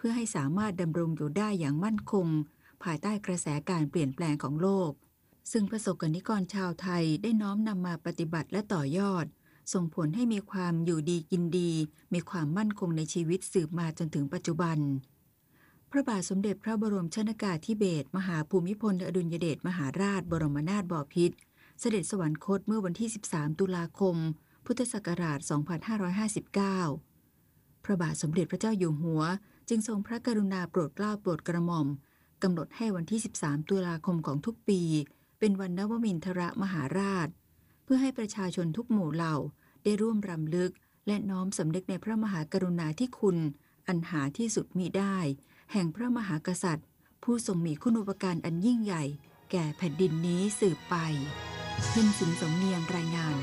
พื่อให้สามารถดำรงอยู่ได้อย่างมั่นคงภายใต้กระแสการเปลี่ยนแปลงของโลกซึ่งประสบกนิกรชาวไทยได้น้อมนำมาปฏิบัติและต่อยอดส่งผลให้มีความอยู่ดีกินดีมีความมั่นคงในชีวิตสืบมาจนถึงปัจจุบันพระบาทสมเด็จพระบรมชนกาธิเบศรมหาภูมิพลอดุลยเดชมหาราชบรมนาถบพิตรเสด็จสวรรคตเมื่อวันที่13ตุลาคมพุทธศักราช2559พระบาทสมเด็จพระเจ้าอยู่หัวจึงทรงพระกรุณาโปรดเกล้าโปรดกระหม่อมกำหนดให้วันที่13ตุลาคมของทุกปีเป็นวันนวมินทรมหาราชเพื่อให้ประชาชนทุกหมู่เหล่าได้ร่วมรำลึกและน้อมสำนึกในพระมหากรุณาธิคุณอันหาที่สุดมิได้แห่งพระมหากษัตริย์ผู้ทรงมีคุณูปการอันยิ่งใหญ่แก่แผ่นดินนี้สืบไปเพ็ญสินสมเนียมรายงาน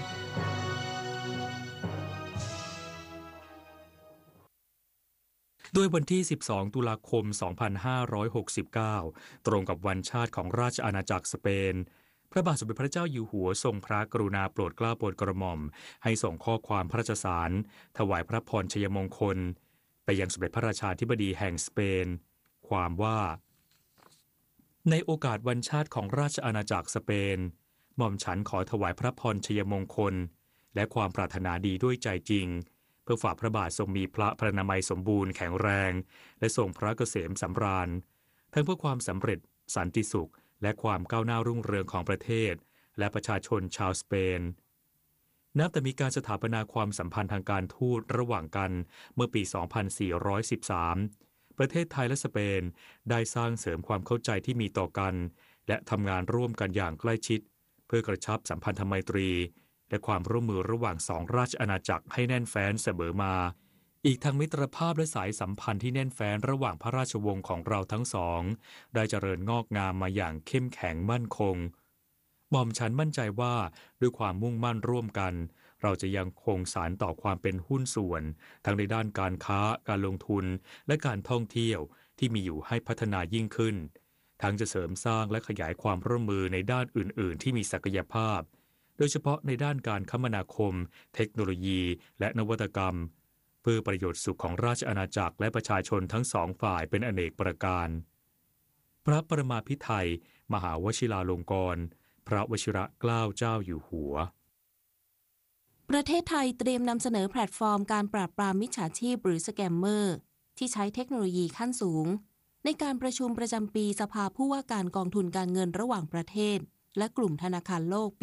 ด้วยวันที่12ตุลาคม2569ตรงกับวันชาติของราชอาณาจักรสเปนพระบาทสมเด็จพระเจ้าอยู่หัวทรงพระกรุณาโปรดเกล้าโปรดกระหม่อมให้ส่งข้อความพระราชสารถวายพระพรชัยมงคลไปยังสมเด็จพระราชาธิบดีแห่งสเปนความว่าในโอกาสวันชาติของราชอาณาจักรสเปนหม่อมฉันขอถวายพระพรชัยมงคลและความปรารถนาดีด้วยใจจริงเพื่อฝ่าพระบาททรงมีพระพรรณนามัยสมบูรณ์แข็งแรงและทรงพระเกษมสำราญทั้งเพื่อความสำเร็จสันติสุขและความก้าวหน้ารุ่งเรืองของประเทศและประชาชนชาวสเปนนับแต่มีการสถาปนาความสัมพันธ์ทางการทูตระหว่างกันเมื่อปี 2413 ประเทศไทยและสเปนได้สร้างเสริมความเข้าใจที่มีต่อกันและทำงานร่วมกันอย่างใกล้ชิดเพื่อกระชับสัมพันธไมตรีและความร่วมมือระหว่างสองราชอาณาจักรให้แน่นแฟ้นเสมอมาอีกทั้งมิตรภาพและสายสัมพันธ์ที่แน่นแฟ้นระหว่างพระราชวงศ์ของเราทั้งสองได้เจริญงอกงามมาอย่างเข้มแข็งมั่นคงหม่อมฉันมั่นใจว่าด้วยความมุ่งมั่นร่วมกันเราจะยังคงสานต่อความเป็นหุ้นส่วนทั้งในด้านการค้าการลงทุนและการท่องเที่ยวที่มีอยู่ให้พัฒนายิ่งขึ้นทั้งจะเสริมสร้างและขยายความร่วมมือในด้านอื่นๆที่มีศักยภาพโดยเฉพาะในด้านการคมนาคมเทคโนโลยีและนวัตกรรมเพื่อประโยชน์สุขของราชอาณาจักรและประชาชนทั้งสองฝ่ายเป็นอเนกประการพระปรมาภิไธยมหาวชิราลงกรณ์พระวชิรเกล้าเจ้าอยู่หัวประเทศไทยเตรียมนำเสนอแพลตฟอร์มการปราบปรามมิจฉาชีพหรือสแกมเมอร์ที่ใช้เทคโนโลยีขั้นสูงในการประชุมประจำปีสภาผู้ว่าการกองทุนการเงินระหว่างประเทศและกลุ่มธนาคารโลกปี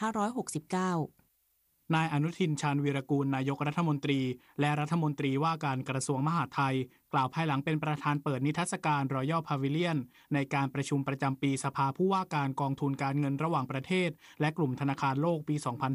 2569 นายอนุทินชาญวีรกูลนายกรัฐมนตรีและรัฐมนตรีว่าการกระทรวงมหาดไทยกล่าวภายหลังเป็นประธานเปิดนิทรรศการ Royal Pavilion ในการประชุมประจำปีสภาผู้ว่าการกองทุนการเงินระหว่างประเทศและกลุ่มธนาคารโลกปี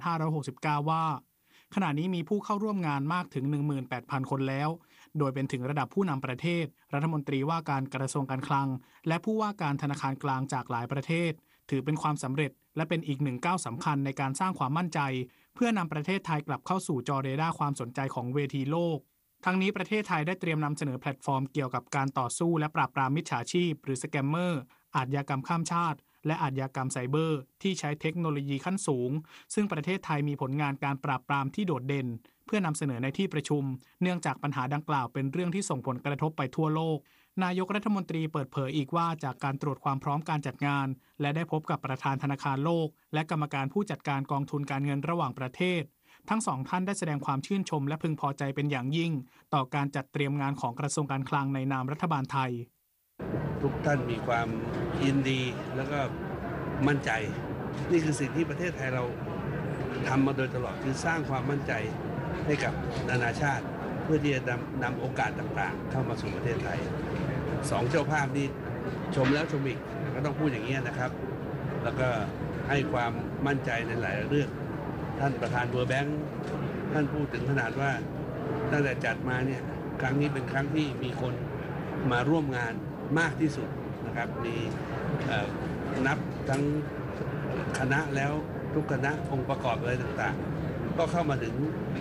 2569 ว่าขณะนี้มีผู้เข้าร่วมงานมากถึง 18,000 คนแล้วโดยเป็นถึงระดับผู้นำประเทศรัฐมนตรีว่าการกระทรวงการคลังและผู้ว่าการธนาคารกลางจากหลายประเทศถือเป็นความสำเร็จและเป็นอีกหนึ่งก้าวสำคัญในการสร้างความมั่นใจเพื่อนำประเทศไทยกลับเข้าสู่จอเรดาร์ความสนใจของเวทีโลกทั้งนี้ประเทศไทยได้เตรียมนำเสนอแพลตฟอร์มเกี่ยวกับการต่อสู้และปราบปรามมิจฉาชีพหรือสแกมเมอร์อาชญากรรมข้ามชาติและอาชญากรรมไซเบอร์ที่ใช้เทคโนโลยีขั้นสูงซึ่งประเทศไทยมีผลงานการปราบปรามที่โดดเด่นเพื่อนำเสนอในที่ประชุมเนื่องจากปัญหาดังกล่าวเป็นเรื่องที่ส่งผลกระทบไปทั่วโลกนายกรัฐมนตรีเปิดเผยอีกว่าจากการตรวจความพร้อมการจัดงานและได้พบกับประธานธนาคารโลกและกรรมการผู้จัดการกองทุนการเงินระหว่างประเทศทั้งสองท่านได้แสดงความชื่นชมและพึงพอใจเป็นอย่างยิ่งต่อการจัดเตรียมงานของกระทรวงการคลังในนามรัฐบาลไทยทุกท่านมีความยินดีแล้วก็มั่นใจนี่คือสิ่งที่ประเทศไทยเราทำมาโดยตลอดคือสร้างความมั่นใจให้กับนานาชาติเพื่อที่จะนำโอกาสต่างๆเข้ามาสู่ประเทศไทยสองเจ้าภาพนี้ชมแล้วชมอีกก็ต้องพูดอย่างนี้นะครับแล้วก็ให้ความมั่นใจในหลายเรื่องท่านประธานเวิลด์แบงค์ท่านพูดถึงขนาดว่าตั้งแต่จัดมาเนี่ยครั้งนี้เป็นครั้งที่มีคนมาร่วมงานมากที่สุดนะครับมีนับทั้งคณะแล้วทุกคณะองค์ประกอบอะไรต่างๆก็เข้ามาถึง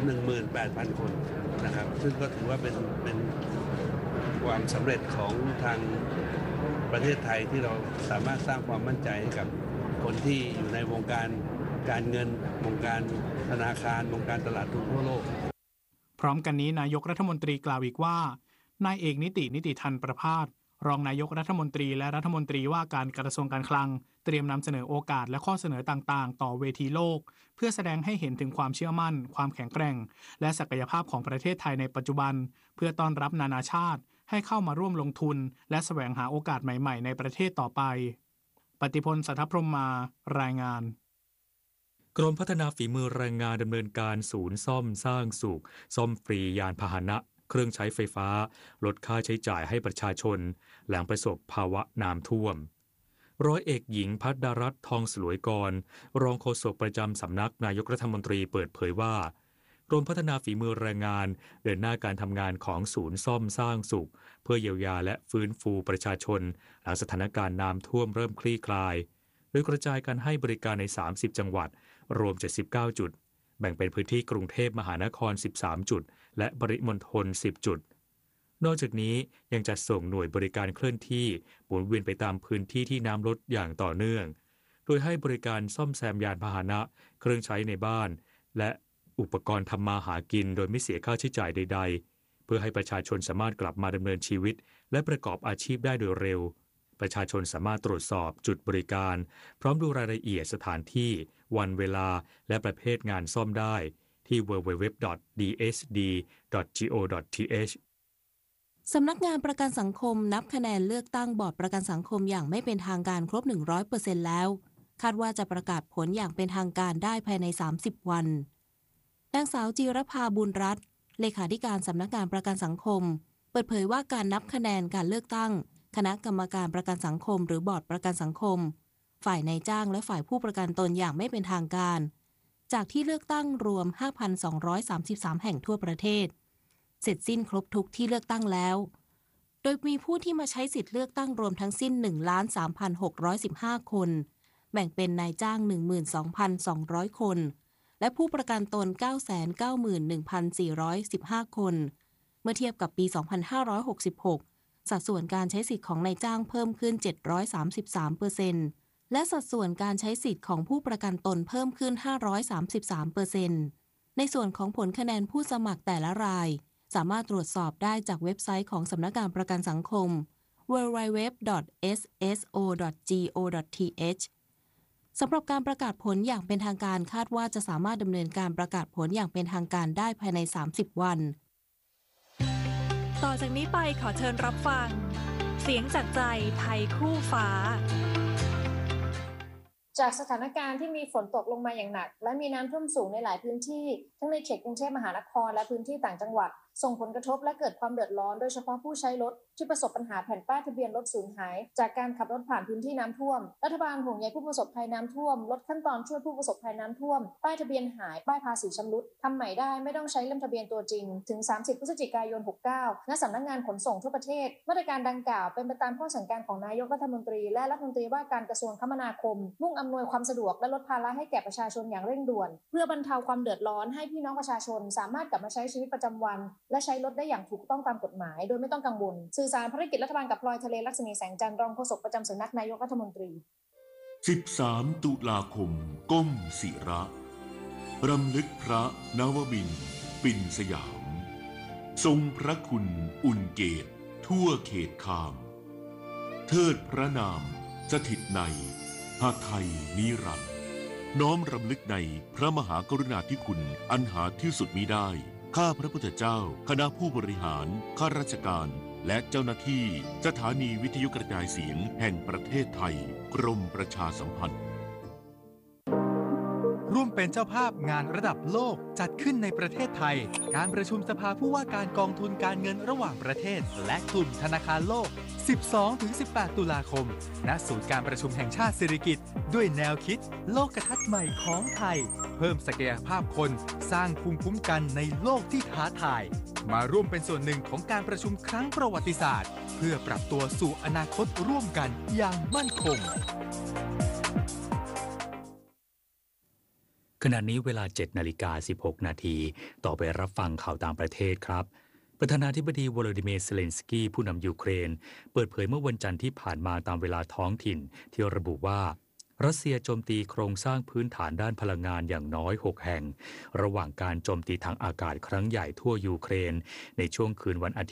18,000 คนนะครับซึ่งก็ถือว่าเป็นความสำเร็จของทางประเทศไทยที่เราสามารถสร้างความมั่นใจให้กับคนที่อยู่ในวงการการเงินวงการธนาคารวงการตลาดทุนทั่วโลกพร้อมกันนี้นายกรัฐมนตรีกล่าวอีกว่านายเอกนิติธันประภาสรองนายกรัฐมนตรีและรัฐมนตรีว่าการกระทรวงการคลังเตรียมนำเสนอโอกาสและข้อเสนอต่างๆต่อเวทีโลกเพื่อแสดงให้เห็นถึงความเชื่อมั่นความแข็งแกร่งและศักยภาพของประเทศไทยในปัจจุบันเพื่อต้อนรับนานาชาติให้เข้ามาร่วมลงทุนและแสวงหาโอกาสใหม่ๆในประเทศต่อไปปฏิพล สัทธพรหมมารายงานกรมพัฒนาฝีมือแรงงานดำเนินการศูนย์ซ่อมสร้างสุขซ่อมฟรียานพาหนะเครื่องใช้ไฟฟ้าลดค่าใช้จ่ายให้ประชาชนหลังประสบภาวะน้ำท่วมร้อยเอกหญิงภัทรรัตน์ทองสลวยกรรองโฆษกประจำสำนักนายกรัฐมนตรีเปิดเผยว่ากรมพัฒนาฝีมือแรงงานเดินหน้าการทำงานของศูนย์ซ่อมสร้างสุขเพื่อเยียวยาและฟื้นฟูประชาชนหลังสถานการณ์น้ำท่วมเริ่มคลี่คลายโดยกระจายการให้บริการใน30จังหวัดรวม79จุดแบ่งเป็นพื้นที่กรุงเทพมหานคร13จุดและปริมณฑล10จุดนอกจากนี้ยังจัดส่งหน่วยบริการเคลื่อนที่หมุนเวียนไปตามพื้นที่ที่น้ำลดอย่างต่อเนื่องโดยให้บริการซ่อมแซมยานพาหนะเครื่องใช้ในบ้านและอุปกรณ์ทำมาหากินโดยไม่เสียค่าใช้จ่ายใดๆเพื่อให้ประชาชนสามารถกลับมาดำเนินชีวิตและประกอบอาชีพได้โดยเร็วประชาชนสามารถตรวจสอบจุดบริการพร้อมดูรายละเอียดสถานที่วันเวลาและประเภทงานซ่อมได้ที่ www.dsd.go.th สำนักงานประกันสังคมนับคะแนนเลือกตั้งบอร์ดประกันสังคมอย่างไม่เป็นทางการครบ 100% แล้วคาดว่าจะประกาศผลอย่างเป็นทางการได้ภายใน30วันนางสาวจิรภาบุญรัตน์เลขาธิการสำนักงานประกันสังคมเปิดเผยว่าการนับคะแนนการเลือกตั้งคณะกรรมการประกันสังคมหรือบอร์ดประกันสังคมฝ่ายนายจ้างและฝ่ายผู้ประกันตนอย่างไม่เป็นทางการจากที่เลือกตั้งรวม 5,233 แห่งทั่วประเทศเสร็จสิ้นครบทุกที่เลือกตั้งแล้วโดยมีผู้ที่มาใช้สิทธิ์เลือกตั้งรวมทั้งสิ้น 1,3,615 คนแบ่งเป็นนายจ้าง 12,200 คนและผู้ประกันตน 991,415 คนเมื่อเทียบกับปี 2566 สัดส่วนการใช้สิทธิ์ของนายจ้างเพิ่มขึ้น 733%และสัดส่วนการใช้สิทธิ์ของผู้ประกันตนเพิ่มขึ้น 533%ในส่วนของผลคะแนนผู้สมัครแต่ละรายสามารถตรวจสอบได้จากเว็บไซต์ของสำนักงานประกันสังคม www.sso.go.th สำหรับการประกาศผลอย่างเป็นทางการคาดว่าจะสามารถดำเนินการประกาศผลอย่างเป็นทางการได้ภายใน30วันต่อจากนี้ไปขอเชิญรับฟังเสียงจากใจไทยคู่ฟ้าจากสถานการณ์ที่มีฝนตกลงมาอย่างหนักและมีน้ำท่วมสูงในหลายพื้นที่ทั้งในเขตกรุงเทพมหานครและพื้นที่ต่างจังหวัดส่งผลกระทบและเกิดความเดือดร้อนโดยเฉพาะผู้ใช้รถที่ประสบปัญหาแผ่นป้ายทะเบียนรถสูญหายจากการขับรถผ่านพื้นที่น้ำท่วมรัฐบาลห่วงใยผู้ประสบภัยน้ำท่วมลดขั้นตอนช่วยผู้ประสบภัยน้ำท่วมป้ายทะเบียนหายป้ายภาษีชำรุดทำใหม่ได้ไม่ต้องใช้เล่มทะเบียนตัวจริงถึง30พฤศจิกายน69ณสำนักงานขนส่งทั่วประเทศมาตรการดังกล่าวเป็นไปตามข้อสั่งการของนายกรัฐมนตรีและรัฐมนตรีว่าการกระทรวงคมนาคมมุ่งอำนวยความสะดวกและลดภาระให้แก่ประชาชนอย่างเร่งด่วนเพื่อบรรเทาความเดือดร้อนให้พี่น้องประชาชนสามารถกลับมาใช้ชีวิตประจำวันและใช้รถได้อย่างถูกต้องตามกฎหมายโดยไม่ต้องกังวลสื่อสารภารกิจรัฐบาลกับพลอยทะเลลักษณีแสงจันทร์รองโฆษกประจำสำนักนายกรัฐมนตรี 13ตุลาคมก้มศิระรำลึกพระนวมินทร์ปิ่นสยามทรงพระคุณอุ่นเกตทั่วเขตคามเทิดพระนามสถิตในหไทยนิรันดร์น้อมรำลึกในพระมหากรุณาธิคุณอันหาที่สุดมิได้ข้าพระพุทธเจ้าคณะผู้บริหารข้าราชการและเจ้าหน้าที่สถานีวิทยุกระจายเสียงแห่งประเทศไทยกรมประชาสัมพันธ์ร่วมเป็นเจ้าภาพงานระดับโลกจัดขึ้นในประเทศไทยการประชุมสภาผู้ว่าการกองทุนการเงินระหว่างประเทศและกลุ่มธนาคารโลก 12-18 ตุลาคมณศูนย์การประชุมแห่งชาติสิริกิติ์ด้วยแนวคิดโลกทัศน์ใหม่ของไทยเพิ่มศักยภาพคนสร้างภูมิคุ้มกันในโลกที่ท้าทายมาร่วมเป็นส่วนหนึ่งของการประชุมครั้งประวัติศาสตร์เพื่อปรับตัวสู่อนาคตร่วมกันอย่างมั่นคงขณะนี้เวลา 7:16 นาทีต่อไปรับฟังข่าวต่างประเทศครับประธานาธิบดีโวโลดิเมียร์ เซเลนสกี้ผู้นำยูเครนเปิดเผยเมื่อวันจันทร์ที่ผ่านมาตามเวลาท้องถิ่นที่ระบุว่ารัสเซียโจมตีโครงสร้างพื้นฐานด้านพลังงานอย่างน้อย6แห่งระหว่างการโจมตีทางอากาศครั้งใหญ่ทั่วยูเครนในช่วงคืนวันอาทิตย์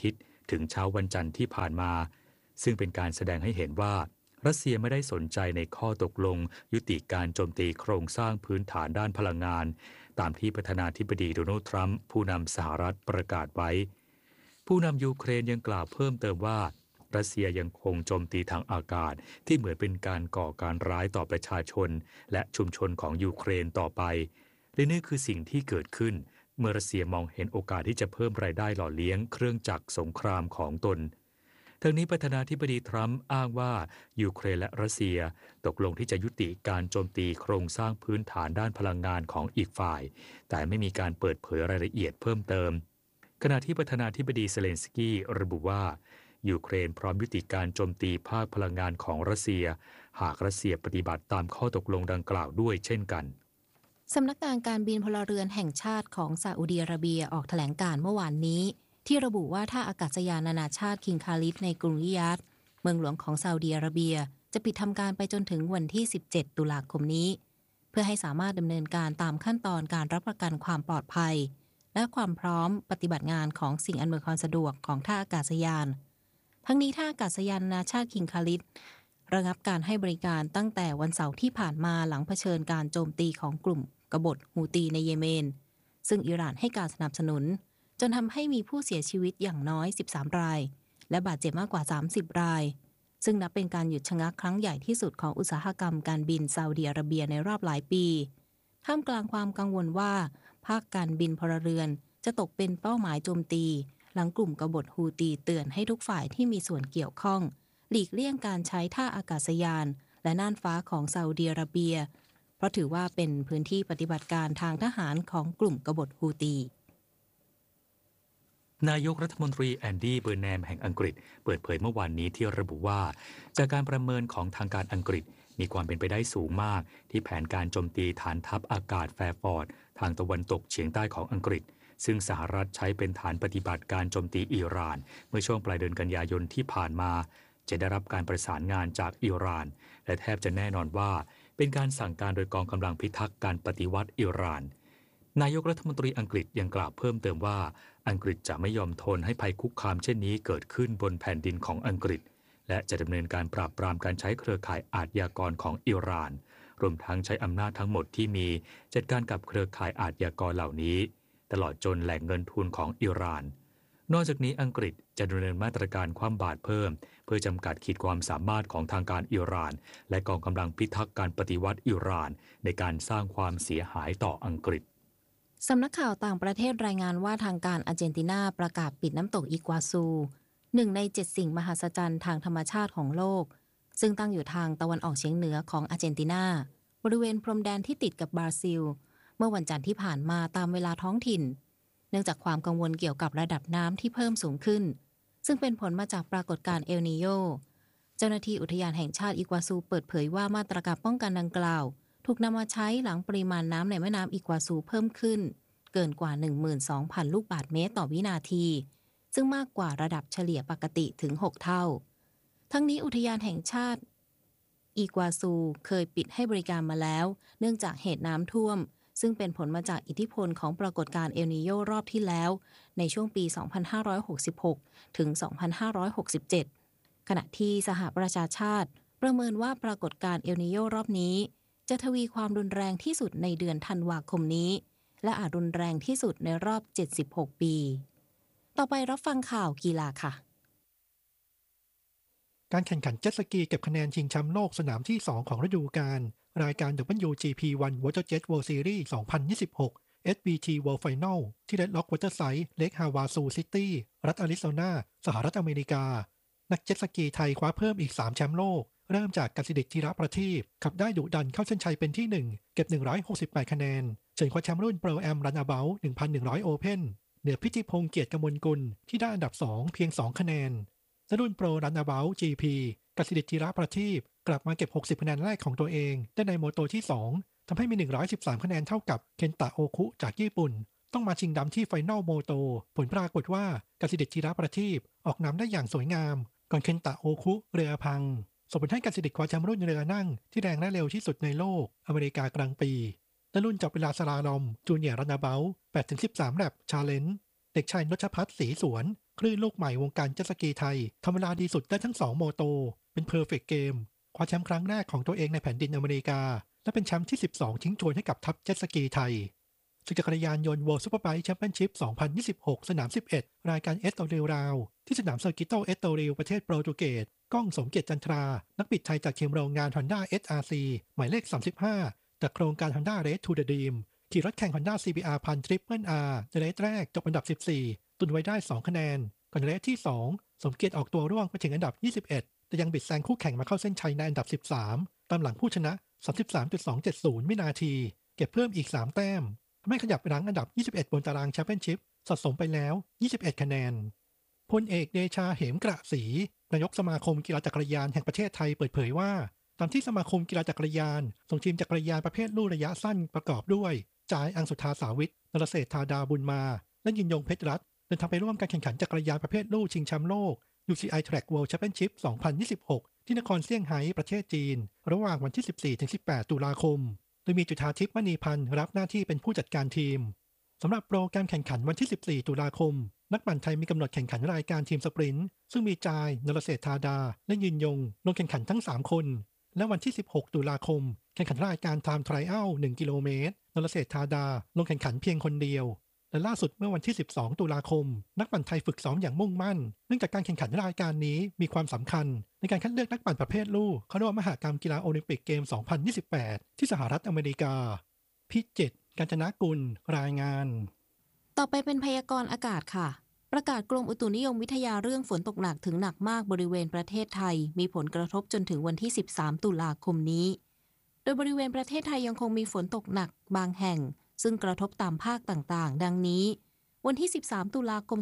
ถึงเช้าวันจันทร์ที่ผ่านมาซึ่งเป็นการแสดงให้เห็นว่ารัสเซียไม่ได้สนใจในข้อตกลงยุติการโจมตีโครงสร้างพื้นฐานด้านพลังงานตามที่ประธานาธิบดีโดนัลด์ทรัมป์ผู้นำสหรัฐประกาศไว้ผู้นำยูเครนยังกล่าวเพิ่มเติมว่ารัสเซียยังคงโจมตีทางอากาศที่เหมือนเป็นการก่อการร้ายต่อประชาชนและชุมชนของยูเครนต่อไปและนี่คือสิ่งที่เกิดขึ้นเมื่อรัสเซียมองเห็นโอกาสที่จะเพิ่มรายได้หล่อเลี้ยงเครื่องจักรสงครามของตนทั้งนี้ประธานาธิบดีทรัมป์อ้างว่ายูเครนและรัสเซียตกลงที่จะยุติการโจมตีโครงสร้างพื้นฐานด้านพลังงานของอีกฝ่ายแต่ไม่มีการเปิดเผยรายละเอียดเพิ่มเติมขณะที่ประธานาธิบดีเซเลนสกี้ระบุว่ายูเครนพร้อมยุติการโจมตีภาคพลังงานของรัสเซียหากรัสเซียปฏิบัติตามข้อตกลงดังกล่าวด้วยเช่นกันสำนักงานการบินพลเรือนแห่งชาติของซาอุดิอาระเบียออกแถลงการเมื่อวานนี้ที่ระบุว่าท่าอากาศยานนานาชาติคิงคาลิดในกรุงริยาดเมืองหลวงของซาอุดิอาระเบียจะปิดทำการไปจนถึงวันที่17ตุลาคมนี้เพื่อให้สามารถดำเนินการตามขั้นตอนการรับประกันความปลอดภัยและความพร้อมปฏิบัติงานของสิ่งอำนวยความสะดวกของท่าอากาศยานทั้งนี้ท่าอากาศยานนานาชาติคิงคาลิดระงับการให้บริการตั้งแต่วันเสาร์ที่ผ่านมาหลังเผชิญการโจมตีของกลุ่มกบฏฮูตีในเยเมนซึ่งอิหร่านให้การสนับสนุนจนทำให้มีผู้เสียชีวิตอย่างน้อย13รายและบาดเจ็บมากกว่า30รายซึ่งนับเป็นการหยุดชะงักครั้งใหญ่ที่สุดของอุตสาหกรรมการบินซาอุดิอาระเบียในรอบหลายปีท่ามกลางความกังวลว่าภาคการบินพลเรือนจะตกเป็นเป้าหมายโจมตีหลังกลุ่มกบฏฮูตีเตือนให้ทุกฝ่ายที่มีส่วนเกี่ยวข้องหลีกเลี่ยงการใช้ท่าอากาศยานและน่านฟ้าของซาอุดิอาระเบียเพราะถือว่าเป็นพื้นที่ปฏิบัติการทางทหารของกลุ่มกบฏฮูตีนายกรัฐมนตรีแอนดี้เบอร์แนมแห่งอังกฤษเปิดเผยเมื่อวานนี้ที่ระบุว่าจากการประเมินของทางการอังกฤษมีความเป็นไปได้สูงมากที่แผนการโจมตีฐานทัพอากาศแฟร์ฟอร์ดทางตะวันตกเฉียงใต้ของอังกฤษซึ่งสหรัฐใช้เป็นฐานปฏิบัติการโจมตีอิหร่านเมื่อช่วงปลายเดือนกันยายนที่ผ่านมาจะได้รับการประสานงานจากอิหร่านและแทบจะแน่นอนว่าเป็นการสั่งการโดยกองกำลังพิทักษ์การปฏิวัติอิหร่านนายกรัฐมนตรีอังกฤษยังกล่าวเพิ่มเติมว่าอังกฤษจะไม่ยอมทนให้ภัยคุกคามเช่นนี้เกิดขึ้นบนแผ่นดินของอังกฤษและจะดำเนินการปราบปรามการใช้เครือข่ายอาชญากรของอิหร่านรวมทั้งใช้อำนาจทั้งหมดที่มีจัดการกับเครือข่ายอาชญากรเหล่านี้ตลอดจนแหล่งเงินทุนของอิหร่านนอกจากนี้อังกฤษจะดำเนินมาตรการคว่ำบาตรเพิ่มเพื่อจำกัดขีดความสามารถของทางการอิหร่านและกองกำลังพิทักษ์การปฏิวัติอิหร่านในการสร้างความเสียหายต่ออังกฤษสำนักข่าวต่างประเทศรายงานว่าทางการอาร์เจนตินาประกาศปิดน้ำตกอีกัวซู1ใน7สิ่งมหัศจรรย์ทางธรรมชาติของโลกซึ่งตั้งอยู่ทางตะวันออกเฉียงเหนือของอาร์เจนตินาบริเวณพรมแดนที่ติดกับบราซิลเมื่อวันจันทร์ที่ผ่านมาตามเวลาท้องถิ่นเนื่องจากความกังวลเกี่ยวกับระดับน้ำที่เพิ่มสูงขึ้นซึ่งเป็นผลมาจากปรากฏการณ์เอลนีโญเจ้าหน้าที่อุทยานแห่งชาติอีกัวซูเปิดเผยว่ามาตรการป้องกันดังกล่าวถูกนำมาใช้หลังปริมาณน้ำในแม่น้ำอีกัวซูเพิ่มขึ้นเกินกว่า 12,000 ลูกบาศก์เมตรต่อวินาทีซึ่งมากกว่าระดับเฉลี่ยปกติถึง6เท่าทั้งนี้อุทยานแห่งชาติอีกัวซูเคยปิดให้บริการมาแล้วเนื่องจากเหตุน้ำท่วมซึ่งเป็นผลมาจากอิทธิพลของปรากฏการณ์เอลนีโญรอบที่แล้วในช่วงปี 2566 ถึง 2567 ขณะที่สหประชาชาติประเมินว่าปรากฏการณ์เอลนีโญรอบนี้จะทวีความรุนแรงที่สุดในเดือนธันวาคมนี้และอาจรุนแรงที่สุดในรอบ76ปีต่อไปรับฟังข่าวกีฬาค่ะการแข่งขันเจ็ตสกีเก็บคะแนนชิงแชมป์โลกสนามที่2ของฤดูกาลรายการ WGP1 WaterJet World Series 2026 SBT World Final ที่ Red Rock Waterside Lake Havasu City รัฐอาริโซนาสหรัฐอเมริกานักเจ็ตสกีไทยคว้าเพิ่มอีก3แชมป์โลกเริ่มจากกสิดิษฐ์ธีระประทีปขับได้ดุดันเข้าเส้นชัยเป็นที่1เก็บ168คะแนนส่วนคว้าแชมป์รุ่น Pro Am Runabout 1,100 Open เหนือพิธิพงษ์เกียรติกมลกุลที่ได้อันดับ2เพียง2คะแนนและรุ่น Pro Runabout GP กสิดิษฐ์ธีระประทีปกลับมาเก็บ60คะแนนแรกของตัวเองได้ในโมโตที่2ทำให้มี113คะแนนเท่ากับเคนตะโอคุจากญี่ปุ่นต้องมาชิงดำที่ไฟนอลโมโตผลปรากฏว่ากสิดิษฐ์ธีระประทีปออกนำได้อย่างสวยงามก่อนเคนตะโอคุเรือพังส่งผลให้กสิดิษฐ์คว้าแชมป์รุ่นเรือนั่งที่แรงและเร็วที่สุดในโลกอเมริกากลางปีและรุ่นจับเวลาสลาลอมจูเนียร์รันนาเบล 8-13 แลปชาเลนจ์เด็กชายนชพัฒน์ศรีสวนคลื่นลูกใหม่วงการเจ็ตสกีไทยทำเวลาดีสุดได้ทั้ง2โมโตเป็นเพอร์เฟกต์เกมคว้าแชมป์ครั้งแรกของตัวเองในแผ่นดินอเมริกาและเป็นแชมป์ที่12ทิ้งทวนให้กับทัพเจ็ตสกีไทยศึกจักรยานยนต์ World Superbike Championship 2026 สนาม 11 รายการเอสโตเรลราวที่สนามเซอร์กิโตเอสโตเรลประเทศโปรตุเกสก้องสมเกียรติจันทรานักบิดไทยจากทีมโรงงาน Honda SRC หมายเลข 35 จากโครงการ Honda Race to the Dream ขี่รถแข่ง Honda CBR 1000 Triple R ในเรสแรกจบอันดับ 14 ตุนไว้ได้ 2 คะแนนก่อนเรสที่ 2 สมเกียรติออกตัวร่วงไปถึงอันดับ 21 แต่ยังบิดแซงคู่แข่งมาเข้าเส้นชัยในอันดับ 13 ตามหลังผู้ชนะ 33.270 วินาทีเก็บเพิ่มอีก 3 แต้มทำให้ขยับไปรั้งอันดับ 21 บนตารางแชมเปี้ยนชิพสะสมไปแล้ว 21 คะแนนพลเอกเดชาเหมกระศรีนายกสมาคมกีฬาจักรยานแห่งประเทศไทยเปิดเผยว่าตามที่สมาคมกีฬาจักรยานส่งทีมจักรยานประเภทลู่ระยะสั้นประกอบด้วยจ่ายอังสุธาสาวิทย์นรเศรษฐาดาบุญมาและยินยงเพชรรัตน์เดินทางไปร่วมการแข่งขันจักรยานประเภทลู่ชิงแชมป์โลก UCI Track World Championship 2026 ที่นครเซี่ยงไฮ้ประเทศจีนระหว่างวันที่ 14-18 ตุลาคมโดยมีจุฑาทิพย์มณีพันธ์รับหน้าที่เป็นผู้จัดการทีมสำหรับโปรแกรมแข่งขันวันที่ 14 ตุลาคมนักปั่นไทยมีกำหนดแข่งขันรายการทีมสปรินต์ซึ่งมีจายนรเศรษฐาดาและยินยงลงแข่งขันทั้ง3คนและวันที่ 16 ตุลาคมแข่งขันรายการไทม์ไทรอัล 1 กิโลเมตรนรเศรษฐาดาลงแข่งขันเพียงคนเดียวและล่าสุดเมื่อวันที่ 12 ตุลาคมนักปั่นไทยฝึกซ้อมอย่างมุ่งมั่นเนื่องจากการแข่งขันรายการนี้มีความสำคัญในการคัดเลือกนักปั่นประเภทลู่เข้าร่วมมหกรรมกีฬาโอลิมปิกเกม 2028 ที่สหรัฐอเมริกาพิจิตร กาญจนกุลรายงานต่อไปเป็นพยากรณ์อากาศค่ะประกาศกรมอุตุนิยมวิทยาเรื่องฝนตกหนักถึงหนักมากบริเวณประเทศไทยมีผลกระทบจนถึงวันที่ 13 ตุลาคมนี้โดยบริเวณประเทศไทยยังคงมีฝนตกหนักบางแห่งซึ่งกระทบตามภาคต่างๆดังนี้วันที่ 13 ตุลาคม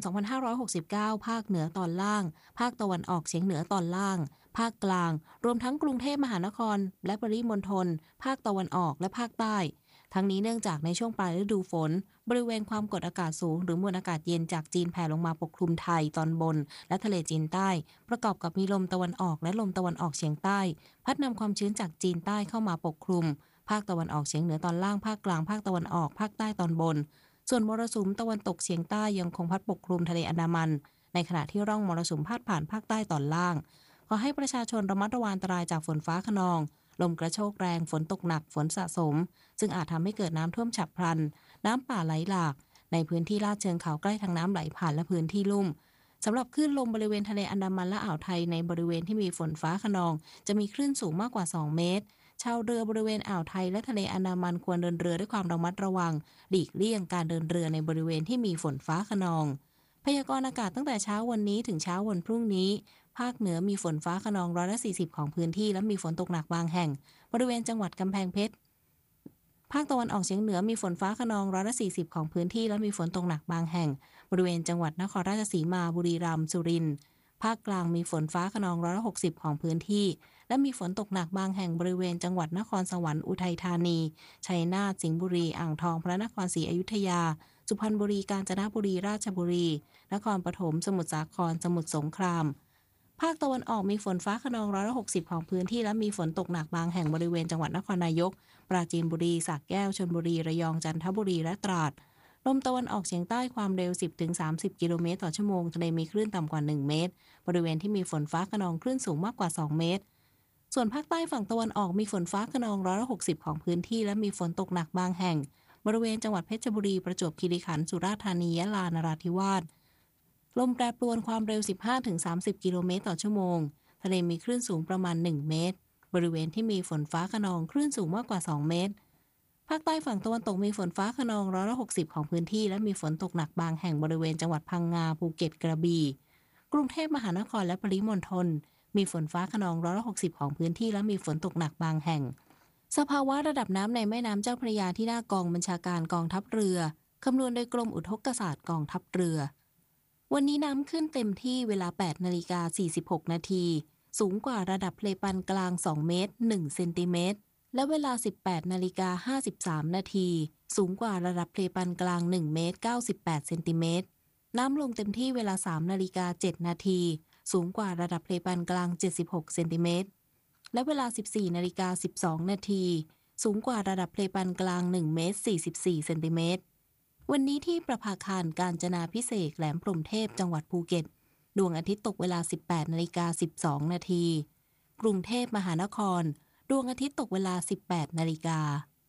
2569 ภาคเหนือตอนล่างภาคตะวันออกเฉียงเหนือตอนล่างภาคกลางรวมทั้งกรุงเทพมหานครและปริมณฑลภาคตะวันออกและภาคใต้ทั้งนี้เนื่องจากในช่วงปลายฤดูฝนบริเวณความกดอากาศสูงหรือมวลอากาศเย็นจากจีนแผ่ลงมาปกคลุมไทยตอนบนและทะเลจีนใต้ประกอบกับมีลมตะวันออกและลมตะวันออกเฉียงใต้พัดนำความชื้นจากจีนใต้เข้ามาปกคลุมภาคตะวันออกเฉียงเหนือตอนล่างภาคกลางภาคตะวันออกภาคใต้ตอนบนส่วนมรสุมตะวันตกเฉียงใต้ยังคงพัดปกคลุมทะเลอันดามันในขณะที่ร่องมรสุมพาดผ่านภาคใต้ตอนล่างขอให้ประชาชนระมัดระวังอันตรายจากฝนฟ้าคะนองลมกระโชกแรงฝนตกหนักฝนสะสมซึ่งอาจทำให้เกิดน้ำท่วมฉับพลันน้ำป่าไหลหลากในพื้นที่ลาดเชิงเขาใกล้ทางน้ำไหลผ่านและพื้นที่ลุ่มสำหรับคลื่นลมบริเวณทะเลอันดามันและอ่าวไทยในบริเวณที่มีฝนฟ้าคะนองจะมีคลื่นสูงมากกว่า2เมตรชาวเรือบริเวณอ่าวไทยและทะเลอันดามันควรเดินเรือด้วยความระมัดระวังหลีกเลี่ยงการเดินเรือในบริเวณที่มีฝนฟ้าคะนองพยากรณ์อากาศตั้งแต่เช้าวันนี้ถึงเช้าวันพรุ่งนี้ภาคเหนือมีฝนฟ้าคะนอง140ของพื้นที่และมีฝนตกหนักบางแห่งบริเวณจังหวัดกำแพงเพชรภาคตะวันออกเฉียงเหนือมีฝนฟ้าคะนอง140ของพื้นที่และมีฝนตกหนักบางแห่งบริเวณจังหวัดนครราชสีมาบุรีรัมย์สุรินทร์ภาคกลางมีฝนฟ้าคะนอง160ของพื้นที่และมีฝนตกหนักบางแห่งบริเวณจังหวัดนครสวรรค์อุทัยธานีชัยนาทสิงห์บุรีอ่างทองพระนครศรีอยุธยาสุพรรณบุรีกาญจนบุรีราชบุรีนครปฐมสมุทรสาครสมุทรสงครามภาคตะวันออกมีฝนฟ้าคะนอง160ของพื้นที่และมีฝนตกหนักบางแห่งบริเวณจังหวัดนครนายกปราจีนบุรีสระแก้วชลบุรีระยองจันทบุรีและตราดลมตะวันออกเฉียงใต้ความเร็ว 10-30 กิโลเมตรต่อชั่วโมงทะเลมีคลื่นต่ำกว่า1เมตรบริเวณที่มีฝนฟ้าคะนองคลื่นสูงมากกว่า2เมตรส่วนภาคใต้ฝั่งตะวันออกมีฝนฟ้าคะนอง160ของพื้นที่และมีฝนตกหนักบางแห่งบริเวณจังหวัดเพชรบุรีประจวบคีรีขันธ์สุราษฎร์ธานียะลานราธิวาสลมแปรปรวนความเร็ว 15-30 กิโลเมตรต่อชั่วโมงทะเลมีคลื่นสูงประมาณ1เมตรบริเวณที่มีฝนฟ้าคะนองคลื่นสูงมากกว่า2เมตรภาคใต้ฝั่งตะวันตกมีฝนฟ้าคะนอง160ของพื้นที่และมีฝนตกหนักบางแห่งบริเวณจังหวัดพังงาภูเก็ตกระบี่กรุงเทพมหานครและปริมณฑลมีฝนฟ้าคะนอง160ของพื้นที่และมีฝนตกหนักบางแห่งสภาวะระดับน้ำในแม่น้ำเจ้าพระยาที่หน้ากองบัญชาการกองทัพเรือคำนวณโดยกรมอุทกศาสตร์กองทัพเรือวันนี้น้ำขึ้นเต็มที่เวลา 8:46 นาทีสูงกว่าระดับทะเลปานกลาง2เมตร1เซนติเมตรและเวลา 18:53 นาทีสูงกว่าระดับทะเลปานกลาง1เมตร98เซนติเมตรน้ำลงเต็มที่เวลา 3:07 นาทีสูงกว่าระดับทะเลปานกลาง76เซนติเมตรและเวลา 14:12 นาทีสูงกว่าระดับทะเลปานกลาง1เมตร44เซนติเมตรวันนี้ที่ประภาคารกาญจนาภิเษกแหลมพรหมเทพจังหวัดภูเก็ตดวงอาทิตย์ตกเวลา 18:12 นาทีกรุงเทพมหานครดวงอาทิตย์ตกเวลา 18 นาฬิกา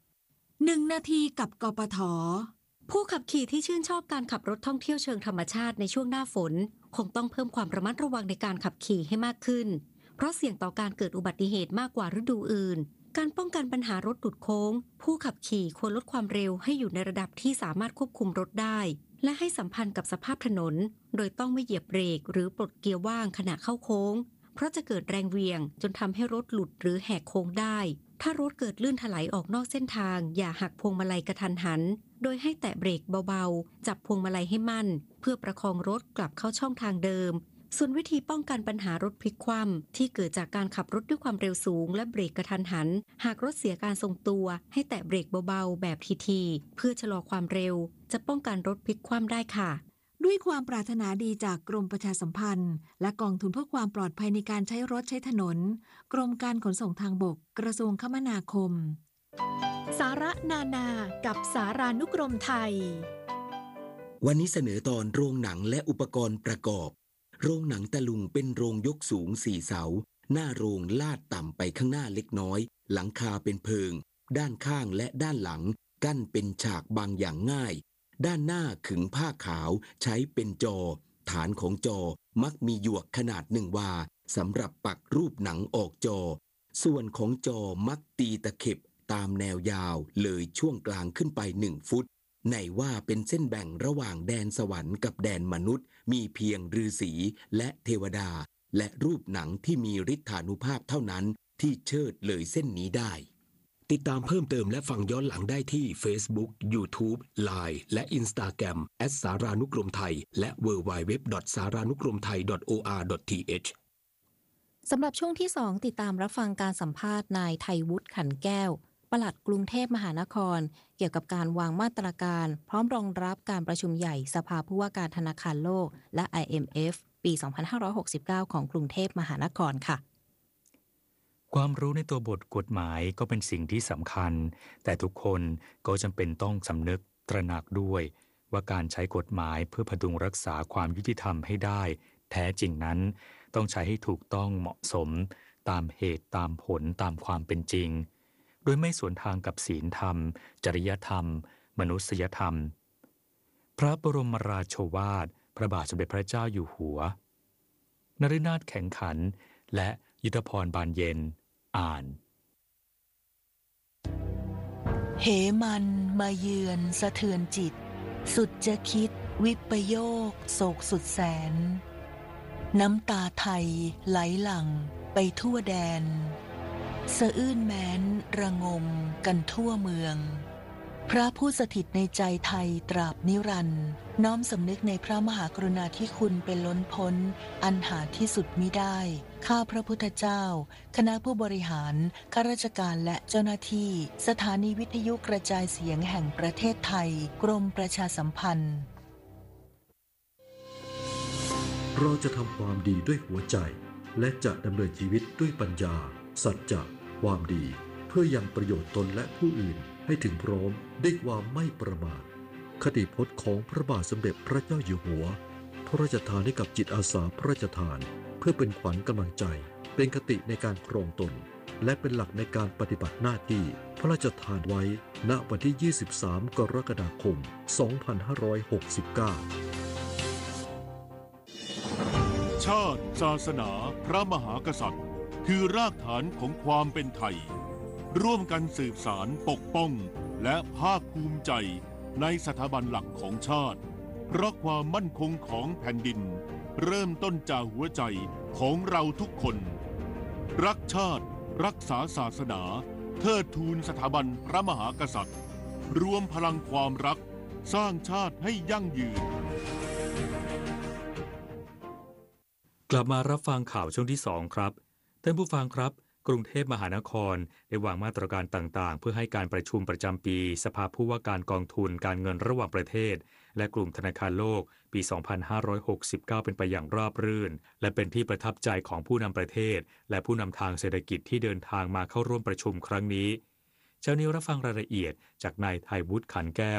1 นาทีกับกปท.ผู้ขับขี่ที่ชื่นชอบการขับรถท่องเที่ยวเชิงธรรมชาติในช่วงหน้าฝนคงต้องเพิ่มความระมัดระวังในการขับขี่ให้มากขึ้นเพราะเสี่ยงต่อการเกิดอุบัติเหตุมากกว่าฤดูอื่นการป้องกันปัญหารถหลุดโค้งผู้ขับขี่ควรลดความเร็วให้อยู่ในระดับที่สามารถควบคุมรถได้และให้สัมพันธ์กับสภาพถนนโดยต้องไม่เหยียบเบรกหรือปลดเกียร์ว่างขณะเข้าโค้งเพราะจะเกิดแรงเหวี่ยงจนทำให้รถหลุดหรือแหกโค้งได้ถ้ารถเกิดลื่นถลายออกนอกเส้นทางอย่าหักพวงมาลัยกระทันหันโดยให้แตะเบรกเบาๆจับพวงมาลัยให้มั่นเพื่อประคองรถกลับเข้าช่องทางเดิมส่วนวิธีป้องกันปัญหารถพลิกคว่ำที่เกิดจากการขับรถด้วยความเร็วสูงและเบรกกระทันหันหากรถเสียการทรงตัวให้แตะเบรกเบาๆแบบทีๆเพื่อชะลอความเร็วจะป้องกันรถพลิกคว่ำได้ค่ะด้วยความปรารถนาดีจากกรมประชาสัมพันธ์และกองทุนเพื่อความปลอดภัยในการใช้รถใช้ถนนกรมการขนส่งทางบกกระทรวงคมนาคมสาระนานากับสารานุกรมไทยวันนี้เสนอตอนโรงหนังและอุปกรณ์ประกอบโรงหนังตะลุงเป็นโรงยกสูง4 เสาหน้าโรงลาดต่ำไปข้างหน้าเล็กน้อยหลังคาเป็นเพิงด้านข้างและด้านหลังกั้นเป็นฉากบางอย่างง่ายด้านหน้าขึงผ้าขาวใช้เป็นจอฐานของจอมักมีหยวกขนาด1 วาสำหรับปักรูปหนังออกจอส่วนของจอมักตีตะเข็บตามแนวยาวเลยช่วงกลางขึ้นไป1 ฟุตไหนว่าเป็นเส้นแบ่งระหว่างแดนสวรรค์กับแดนมนุษย์มีเพียงฤาษีและเทวดาและรูปหนังที่มีฤทธานุภาพเท่านั้นที่เชิดเลยเส้นนี้ได้ติดตามเพิ่มเติมและฟังย้อนหลังได้ที่ Facebook, YouTube, Line และ Instagram @ สารานุกรมไทยและ www.saranukromthai.or.th สำหรับช่วงที่ 2 ติดตามรับฟังการสัมภาษณ์นายไทยวุฒิขันแก้วปลัดกรุงเทพมหานครเกี่ยวกับการวางมาตรการพร้อมรองรับการประชุมใหญ่สภาผู้ว่าการธนาคารโลกและ IMF ปี 2569 ของกรุงเทพมหานครค่ะความรู้ในตัวบทกฎหมายก็เป็นสิ่งที่สำคัญแต่ทุกคนก็จำเป็นต้องสำนึกตระหนักด้วยว่าการใช้กฎหมายเพื่อพดุงรักษาความยุติธรรมให้ได้แท้จริงนั้นต้องใช้ให้ถูกต้องเหมาะสมตามเหตุตามผลตามความเป็นจริงโดยไม่สวนทางกับศีลธรรมจริยธรรมมนุษยธรรมพระบรมราโชวาทพระบาทสมเด็จพระเจ้าอยู่หัวนฤนาถแข็งขันและยุทธพรบานเย็นอ่านเหมันมาเยือนสะเทือนจิตสุดจะคิดวิปโยคโศกสุดแสนน้ำตาไทยไหลหลั่งไปทั่วแดนสะอื้นแม้นระงมกันทั่วเมืองพระผู้สถิตในใจไทยตราบนิรันดร์น้อมสำนึกในพระมหากรุณาธิคุณเป็นล้นพ้นอันหาที่สุดมิได้ข้าพระพุทธเจ้าคณะผู้บริหารข้าราชการและเจ้าหน้าที่สถานีวิทยุกระจายเสียงแห่งประเทศไทยกรมประชาสัมพันธ์เราจะทำความดีด้วยหัวใจและจะดำเนินชีวิตด้วยปัญญาสัจจะความดีเพื่อยังประโยชน์ตนและผู้อื่นให้ถึงพร้อมด้วยความไม่ประมาทคติพจน์ของพระบาทสมเด็จพระเจ้าอยู่หัวพระราชทานให้กับจิตอาสาพระราชทานเพื่อเป็นขวัญกำลังใจเป็นคติในการครองตนและเป็นหลักในการปฏิบัติหน้าที่พระราชทานไว้ณวันที่ 23 กรกฎาคม 2569 ชาติศาสนาพระมหากษัตริย์คือรากฐานของความเป็นไทยร่วมกันสืบสานปกป้องและภาคภูมิใจในสถาบันหลักของชาติเพราะความมั่นคงของแผ่นดินเริ่มต้นจากหัวใจของเราทุกคนรักชาติรักษาศาสนาเทิดทูนสถาบันพระมหากษัตริย์รวมพลังความรักสร้างชาติให้ยั่งยืนกลับมารับฟังข่าวช่วงที่2ครับท่านผู้ฟังครับกรุงเทพมหานครได้วางมาตรการต่างๆเพื่อให้การประชุมประจำปีสภาผู้ว่าการกองทุนการเงินระหว่างประเทศและกลุ่มธนาคารโลกปี 2569 เป็นไปอย่างราบรื่นและเป็นที่ประทับใจของผู้นำประเทศและผู้นำทางเศรษฐกิจที่เดินทางมาเข้าร่วมประชุมครั้งนี้เช้านี้รับฟังรายละเอียดจากนายไทยวุฒิขันแก้วป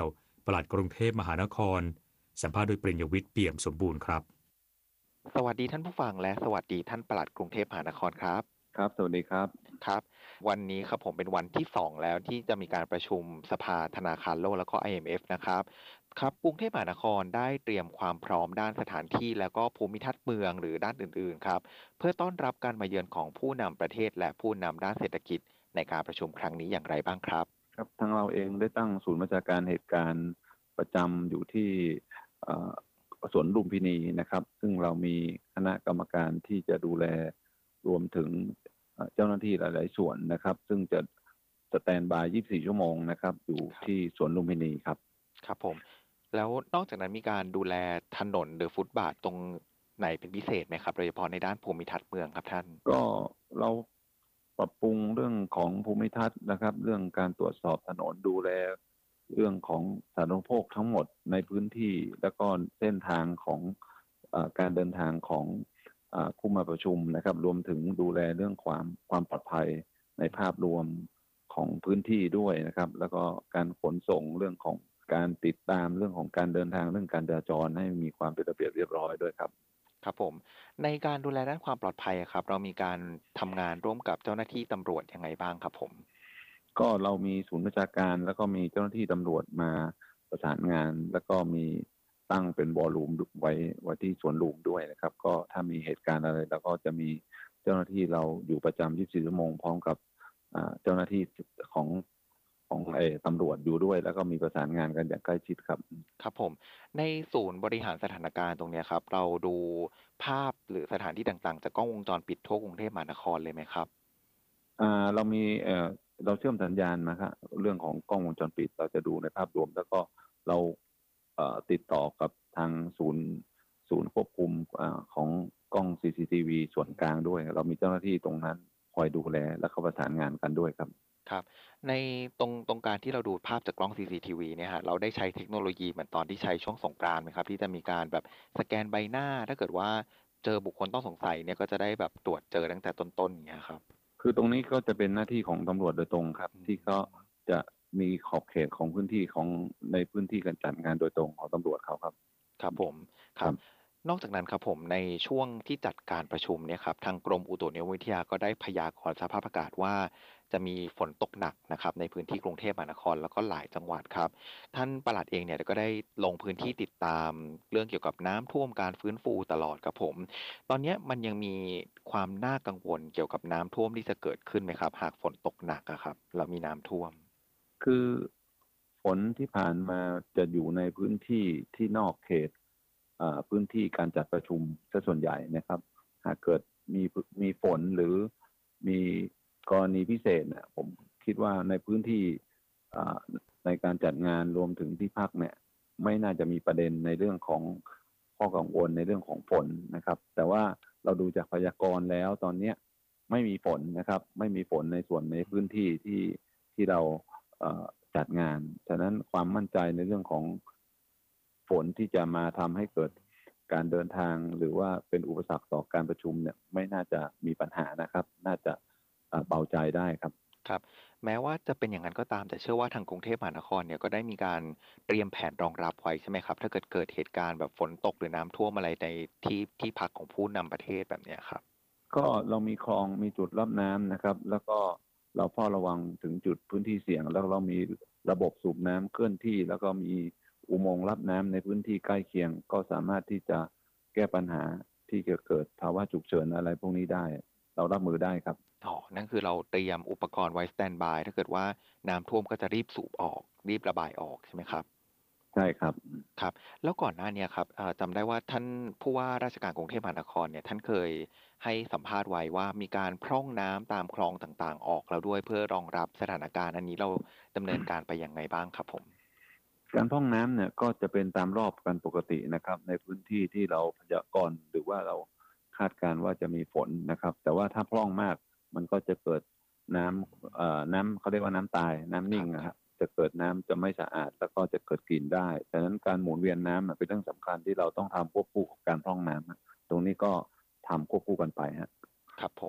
ปลัดกรุงเทพมหานครสัมภาษณ์โดยปริญญวิทย์เปี่ยมสมบูรณ์ครับสวัสดีท่านผู้ฟังและสวัสดีท่านปลัดกรุงเทพมหานครครับครับสวัสดีครับครับวันนี้ครับผมเป็นวันที่2แล้วที่จะมีการประชุมสภาธนาคารโลกแล้วก็ IMF นะครับครับกรุงเทพมหานครได้เตรียมความพร้อมด้านสถานที่แล้วก็ภูมิทัศน์เมืองหรือด้านอื่นๆครับเพื่อต้อนรับการมาเยือนของผู้นำประเทศและผู้นำด้านเศรษฐกิจในการประชุมครั้งนี้อย่างไรบ้างครับครับทางเราเองได้ตั้งศูนย์บัญชาการเหตุการณ์ประจำอยู่ที่สวนลุมพินีนะครับซึ่งเรามีคณะกรรมการที่จะดูแลรวมถึงเจ้าหน้าที่หลายๆส่วนนะครับซึ่งจะสแตนด์บาย24ชั่วโมงนะครับอยู่ที่สวนลุมพินีครับครับผมแล้วนอกจากนั้นมีการดูแลถนนหรือฟุตบาทตรงไหนเป็นพิเศษไหมครับโดยเฉพาะในด้านภูมิทัศน์เมืองครับท่านก็เราปรับปรุงเรื่องของภูมิทัศน์นะครับเรื่องการตรวจสอบถนนดูแลเรื่องของสาธารณูปโภคทั้งหมดในพื้นที่แล้วก็เส้นทางของการเดินทางของผู้มาประชุมนะครับรวมถึงดูแลเรื่องความปลอดภัยในภาพรวมของพื้นที่ด้วยนะครับแล้วก็การขนส่งเรื่องของการติดตามเรื่องของการเดินทางเรื่องการจราจรให้มีความเป็นระเบียบเรียบร้อยด้วยครับครับผมในการดูแลด้านความปลอดภัยครับเรามีการทำงานร่วมกับเจ้าหน้าที่ตำรวจยังไงบ้างครับผมก็เรามีศูนย์บัญชาการแล้วก็มีเจ้าหน้าที่ตำรวจมาประสานงานแล้วก็มีตั้งเป็นวอลลุ่มไว้ที่สวนลุมด้วยนะครับก็ถ้ามีเหตุการณ์อะไรแล้วก็จะมีเจ้าหน้าที่เราอยู่ประจำ24ชั่วโมงพร้อมกับเจ้าหน้าที่ของตำรวจอยู่ด้วยแล้วก็มีประสานงานกันอย่างใกล้ชิดครับครับผมในศูนย์บริหารสถานการณ์ตรงนี้ครับเราดูภาพหรือสถานที่ต่างๆจากกล้องวงจรปิดทั่วกรุงเทพมหานครเลยไหมครับเรามีเราเชื่อมสัญญาณมาครับเรื่องของกล้องวงจรปิดเราจะดูในภาพรวมแล้วก็เราติดต่อกับทางศูนย์ควบคุมของกล้อง CCTV ส่วนกลางด้วยเรามีเจ้าหน้าที่ตรงนั้นคอยดูแลและเขาประสานงานกันด้วยครับครับในตรงการที่เราดูภาพจากกล้อง CCTV เนี่ยฮะเราได้ใช้เทคโนโลยีเหมือนตอนที่ใช้ช่วงสงกรานต์ไหมครับที่จะมีการแบบสแกนใบหน้าถ้าเกิดว่าเจอบุคคลต้องสงสัยเนี่ยก็จะได้แบบตรวจเจอตั้งแต่ต้นๆอย่างเงี้ยครับคือตรงนี้ก็จะเป็นหน้าที่ของตำรวจโดยตรงครับที่เขาจะมีขอบเขตของพื้นที่ของในพื้นที่การจัดงานโดยตรงของตำรวจเขาครับครับผมครับนอกจากนั้นครับผมในช่วงที่จัดการประชุมเนี่ยครับทางกรมอุตุนิยมวิทยาก็ได้พยากรณ์สภาพอากาศว่าจะมีฝนตกหนักนะครับในพื้นที่กรุงเทพมหานครแล้วก็หลายจังหวัดครับท่านปลัดเองเนี่ยก็ได้ลงพื้นที่ติดตามเรื่องเกี่ยวกับน้ำท่วมการฟื้นฟูตลอดครับผมตอนนี้มันยังมีความน่ากังวลเกี่ยวกับน้ำท่วมที่จะเกิดขึ้นไหมครับหากฝนตกหนักครับแล้วมีน้ำท่วมคือฝนที่ผ่านมาจะอยู่ในพื้นที่ที่นอกเขตพื้นที่การจัดประชุมซะส่วนใหญ่นะครับหากเกิดมีฝนหรือมีกรณีพิเศษเนี่ยผมคิดว่าในพื้นที่ในการจัดงานรวมถึงที่พักเนี่ยไม่น่าจะมีประเด็นในเรื่องของข้อกังวลในเรื่องของฝนนะครับแต่ว่าเราดูจากพยากรณ์แล้วตอนนี้ไม่มีฝนนะครับไม่มีฝนในส่วนในพื้นที่ที่เราจัดงานฉะนั้นความมั่นใจในเรื่องของฝนที่จะมาทำให้เกิดการเดินทางหรือว่าเป็นอุปสรรคต่อการประชุมเนี่ยไม่น่าจะมีปัญหานะครับน่าจะเบาใจได้ครับครับแม้ว่าจะเป็นอย่างนั้นก็ตามแต่เชื่อว่าทางกรุงเทพมหานครเนี่ยก็ได้มีการเตรียมแผนรองรับไว้ใช่ไหมครับถ้าเกิดเหตุการณ์แบบฝนตกหรือน้ำท่วมอะไรในที่พักของผู้นำประเทศแบบนี้ครับก็เรามีคลองมีจุดรับน้ำนะครับแล้วก็เราเฝ้าระวังถึงจุดพื้นที่เสี่ยงแล้วเรามีระบบสูบน้ำเคลื่อนที่แล้วก็มีอุโมงค์รับน้ำในพื้นที่ใกล้เคียงก็สามารถที่จะแก้ปัญหาที่จะเกิดภาวะฉุกเฉินอะไรพวกนี้ได้เรารับมือได้ครับนั่นคือเราเตรียมอุปกรณ์ไว้สแตนด์บายถ้าเกิดว่าน้ำท่วมก็จะรีบสูบออกรีบระบายออกใช่ไหมครับใช่ครับครับแล้วก่อนหน้านี้ครับจำได้ว่าท่านผู้ว่าราชการกรุงเทพมหานครเนี่ยท่านเคยให้สัมภาษณ์ไว้ว่ามีการพร่องน้ำตามคลองต่างๆออกแล้วด้วยเพื่อรองรับสถานการณ์อันนี้เราดำเนินการไปยังไงบ้างครับผมการพร่องน้ำเนี่ยก็จะเป็นตามรอบกันปกตินะครับในพื้นที่ที่เราพยากรณ์หรือว่าเราคาดการณ์ว่าจะมีฝนนะครับแต่ว่าถ้าพร่องมากมันก็จะเกิดน้ำเขาเรียกว่าน้ำตายน้ำนิ่งนะครับจะเกิดน้ำจะไม่สะอาดแล้วก็จะเกิดกลิ่นได้ดังนั้นการหมุนเวียนน้ำเป็นเรื่องสำคัญที่เราต้องทำควบคู่กับการพร่องน้ำตรงนี้ก็ทำควบคู่กันไปฮะครับผม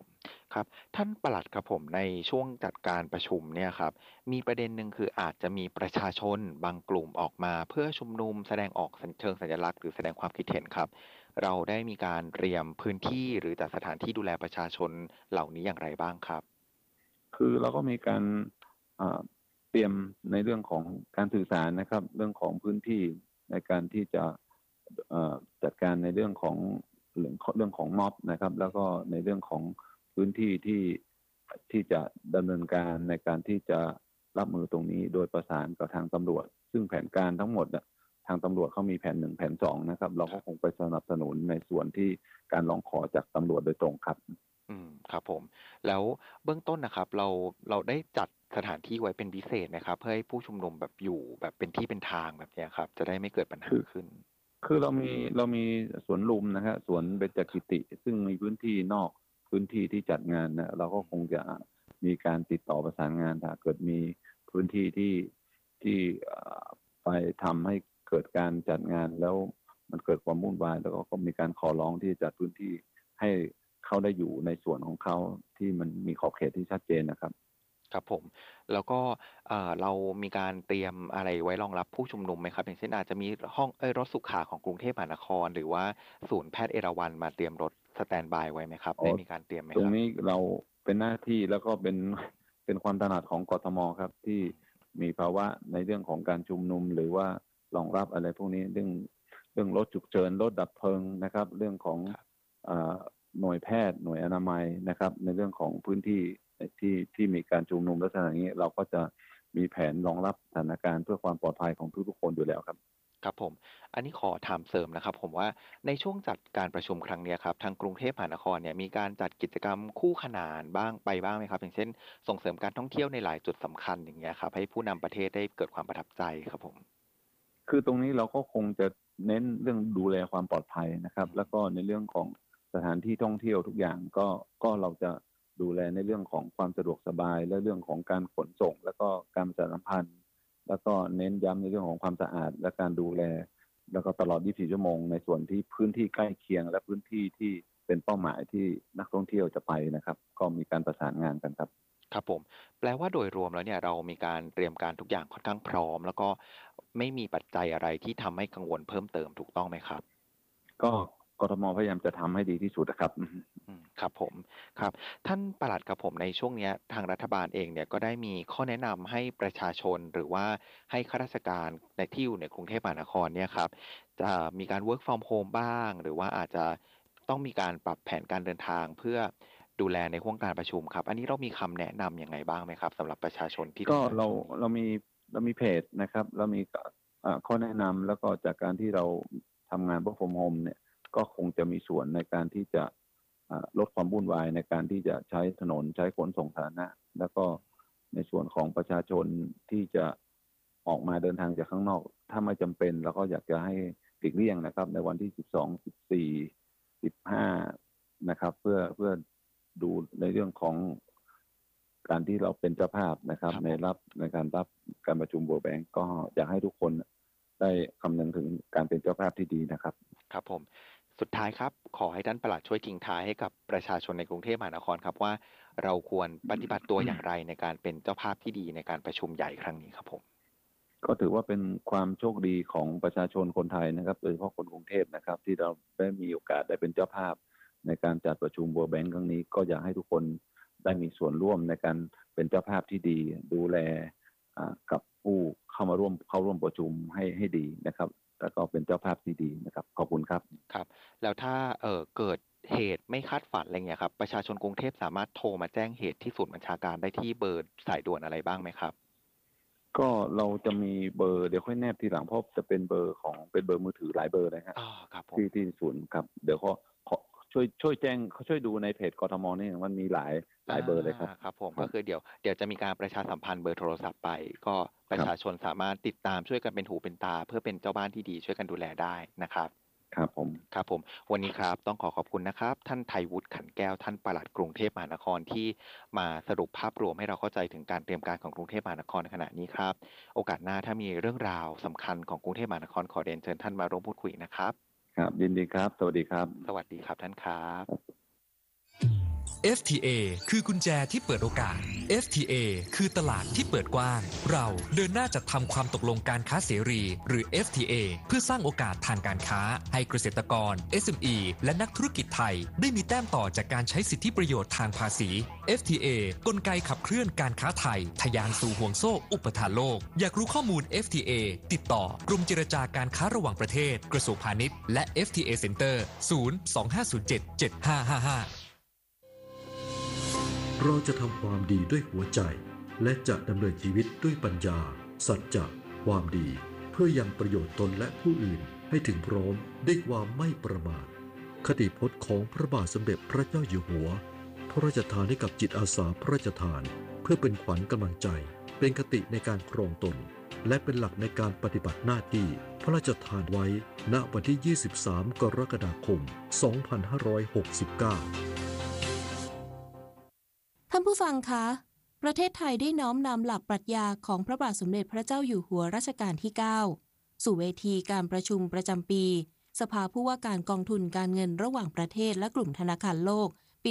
ครับท่านปลัดครับผมในช่วงจัดการประชุมเนี่ยครับมีประเด็นหนึ่งคืออาจจะมีประชาชนบางกลุ่มออกมาเพื่อชุมนุมแสดงออกเชิงสัญลักษณ์หรือแสดงความคิดเห็นครับเราได้มีการเตรียมพื้นที่หรือจัดสถานที่ดูแลประชาชนเหล่านี้อย่างไรบ้างครับคือเราก็มีการเตรียมในเรื่องของการสื่อสารนะครับ เรื่องของพื้นที่ในการที่จะจัดการในเรื่องของม็อบนะครับ แล้วก็ในเรื่องของพื้นที่ที่จะดำเนินการในการที่จะรับมือตรงนี้โดยประสานกับทางตำรวจซึ่งแผนการทั้งหมดทางตำรวจเขามีแผน1แผน2นะครับเราก็คงไปสนับสนุนในส่วนที่การร้องขอจากตำรวจโดยตรงครับครับผมแล้วเบื้องต้นนะครับเราได้จัดสถานที่ไว้เป็นพิเศษนะครับเพื่อให้ผู้ชุมนุมแบบอยู่แบบเป็นที่เป็นทางแบบนี้ครับจะได้ไม่เกิดปัญหาขึ้นคือเรามีสวนลุมนะครับสวนเบญจกิติซึ่งมีพื้นที่นอกพื้นที่ที่จัดงานนะเราก็คงจะมีการติดต่อประสานงานถ้าเกิดมีพื้นที่ที่ไปทำให้เกิดการจัดงานแล้วมันเกิดความวุ่นวายแล้วก็มีการขอร้องที่จัดพื้นที่ให้เขาได้อยู่ในส่วนของเขาที่มันมีขอบเขตที่ชัดเจนนะครับครับผมแล้วก็เรามีการเตรียมอะไรไว้รองรับผู้ชุมนุมไหมครับอย่างเช่นอาจจะมีห้องรถสุขาของกรุงเทพมหานครหรือว่าศูนย์แพทย์เอราวัณมาเตรียมรถสแตนด์บายไว้ไหมครับได้มีการเตรียมไหมครับตรงนี้เราเป็นหน้าที่แล้วก็เป็นความถนัดของกทมครับที่มีภาวะในเรื่องของการชุมนุมหรือว่ารองรับอะไรพวกนี้เรื่องรถฉุกเฉินรถดับเพลิงนะครับเรื่องของหน่วยแพทย์หน่วยอนามัยนะครับในเรื่องของพื้นที่ที่มีการชุมนุมลักษณะนี้เราก็จะมีแผนรองรับสถานการณ์เพื่อความปลอดภัยของทุกๆคนอยู่แล้วครับครับผมอันนี้ขอถามเสริมนะครับผมว่าในช่วงจัดการประชุมครั้งนี้ครับทางกรุงเทพมหานครเนี่ยมีการจัดกิจกรรมคู่ขนานบ้างไหมครับอย่างเช่นส่งเสริมการท่องเที่ยวในหลายจุดสำคัญอย่างเงี้ยครับให้ผู้นำประเทศได้เกิดความประทับใจครับผมคือตรงนี้เราก็คงจะเน้นเรื่องดูแลความปลอดภัยนะครับแล้วก็ในเรื่องของสถานที่ท่องเที่ยวทุกอย่างก็เราจะดูแลในเรื่องของความสะดวกสบายและเรื่องของการขนส่งแล้วก็การประชาสัมพันธ์แล้วก็เน้นย้ำในเรื่องของความสะอาดและการดูแลแล้วก็ตลอด 24 ชั่วโมงในส่วนที่พื้นที่ใกล้เคียงและพื้นที่ที่เป็นเป้าหมายที่นักท่องเที่ยวจะไปนะครับก็มีการประสานงานกันครับครับผมแปลว่าโดยรวมแล้วเนี่ยเรามีการเตรียมการทุกอย่างค่อนข้างพร้อมแล้วก็ไม่มีปัจจัยอะไรที่ทำให้กังวลเพิ่มเติมถูกต้องไหมครับก็กทมพยายามจะทำให้ดีที่สุดนะครับครับผมครับท่านปลัดครับผมในช่วงนี้ทางรัฐบาลเองเนี่ยก็ได้มีข้อแนะนำให้ประชาชนหรือว่าให้ข้าราชการในที่อยู่ในกรุงเทพมหานครเนี่ยครับจะมีการ work from home บ้างหรือว่าอาจจะต้องมีการปรับแผนการเดินทางเพื่อดูแลในห้วงการประชุมครับอันนี้เรามีคำแนะนำยังไงบ้างไหมครับสำหรับประชาชนที่ก็เรามีเพจนะครับเรามีข้อแนะนำแล้วก็จากการที่เราทำงาน work from home เนี่ยก็คงจะมีส่วนในการที่จะลดความวุ่นวายในการที่จะใช้ถนนใช้ขนส่งสาธารณะแล้วก็ในส่วนของประชาชนที่จะออกมาเดินทางจากข้างนอกถ้าไม่จำเป็นเราก็อยากจะให้หลีกเลี่ยงนะครับในวันที่12 14 15นะครับเพื่อดูในเรื่องของการที่เราเป็นเจ้าภาพนะครับในการรับการประชุม World Bank ก็อยากให้ทุกคนได้คำนึงถึงการเป็นเจ้าภาพที่ดีนะครับครับผมสุดท้ายครับขอให้ท่านปลัดช่วยทิ้งท้ายให้กับประชาชนในกรุงเทพมหานครครับว่าเราควรปฏิบัติตัวอย่างไรในการเป็นเจ้าภาพที่ดีในการประชุมใหญ่ครั้งนี้ครับผมก็ถือว่าเป็นความโชคดีของประชาชนคนไทยนะครับโดยเฉพาะคนกรุงเทพนะครับที่เราได้มีโอกาสได้เป็นเจ้าภาพในการจัดประชุม World Bank ครั้งนี้ก็อยากให้ทุกคนได้มีส่วนร่วมในการเป็นเจ้าภาพที่ดีดูแลกับผู้เข้าร่วมประชุมให้ดีนะครับแล้วก็เป็นเจ้าภาพที่ดีนะครับขอบคุณครับครับแล้วถ้าเกิดเหตุไม่คาดฝันอะไรเงี้ยครับประชาชนกรุงเทพสามารถโทรมาแจ้งเหตุที่ศูนย์บัญชาการได้ที่เบอร์สายด่วนอะไรบ้างไหมครับก็เราจะมีเบอร์เดี๋ยวค่อยแนบทีหลังเพราะจะเป็นเบอร์มือถือหลายเบอร์เลยครับที่ศูนย์ครับเดี๋ยวเขาช่วยแจ้งเขาช่วยดูในเพจกทมนี่มันมีหลายเบอร์เลยครับครับผมก็คือเดี๋ยวจะมีการประชาสัมพันธ์เบอร์โทรศัพท์ไปก็ประชาชนสามารถติดตามช่วยกันเป็นหูเป็นตาเพื่อเป็นเจ้าบ้านที่ดีช่วยกันดูแลได้นะครับครับผมวันนี้ครับต้องขอบคุณนะครับท่านไทยวุฒิขันแก้วท่านปลัดกรุงเทพมหานครที่มาสรุปภาพรวมให้เราเข้าใจถึงการเตรียมการของกรุงเทพมหานครในขณะนี้ครับโอกาสหน้าถ้ามีเรื่องราวสำคัญของกรุงเทพมหานครขอเรียนเชิญท่านมาร่วมพูดคุยนะครับครับยินดีครับสวัสดีครับสวัสดีครับท่านครับ FTA คือกุญแจที่เปิดโอกาส FTA คือตลาดที่เปิดกว้างเราเดินหน้าจัดทำความตกลงการค้าเสรีหรือ FTA เพื่อสร้างโอกาสทางการค้าให้เกษตรกร SME และนักธุรกิจไทยได้มีแต้มต่อจากการใช้สิทธิประโยชน์ทางภาษี FTA กลไกขับเคลื่อนการค้าไทยทะยานสู่ห่วงโซ่อุปทานโลกอยากรู้ข้อมูล FTA ติดต่อกรมเจรจาการค้าระหว่างประเทศกระทรวงพาณิชย์และ FTA Center 025077555 เราจะทำความดีด้วยหัวใจและจะดำเนินชีวิตด้วยปัญญาสัจจะความดีเพื่อยังประโยชน์ตนและผู้อื่นให้ถึงพร้อมด้วยความไม่ประมาทคติพจน์ของพระบาทสมเด็จพระเจ้าอยู่หัวพระราชทานให้กับจิตอาสาพระราชทานเพื่อเป็นขวัญกำลังใจเป็นคติในการครองตนและเป็นหลักในการปฏิบัติหน้าที่พระราชทานไว้ณวันที่ 23 กรกฎาคม 2569 ท่านผู้ฟังคะประเทศไทยได้น้อมนำหลักปรัชญาของพระบาทสมเด็จพระเจ้าอยู่หัวรัชกาลที่ 9 สู่เวทีการประชุมประจำปีสภาผู้ว่าการกองทุนการเงินระหว่างประเทศและกลุ่มธนาคารโลกปี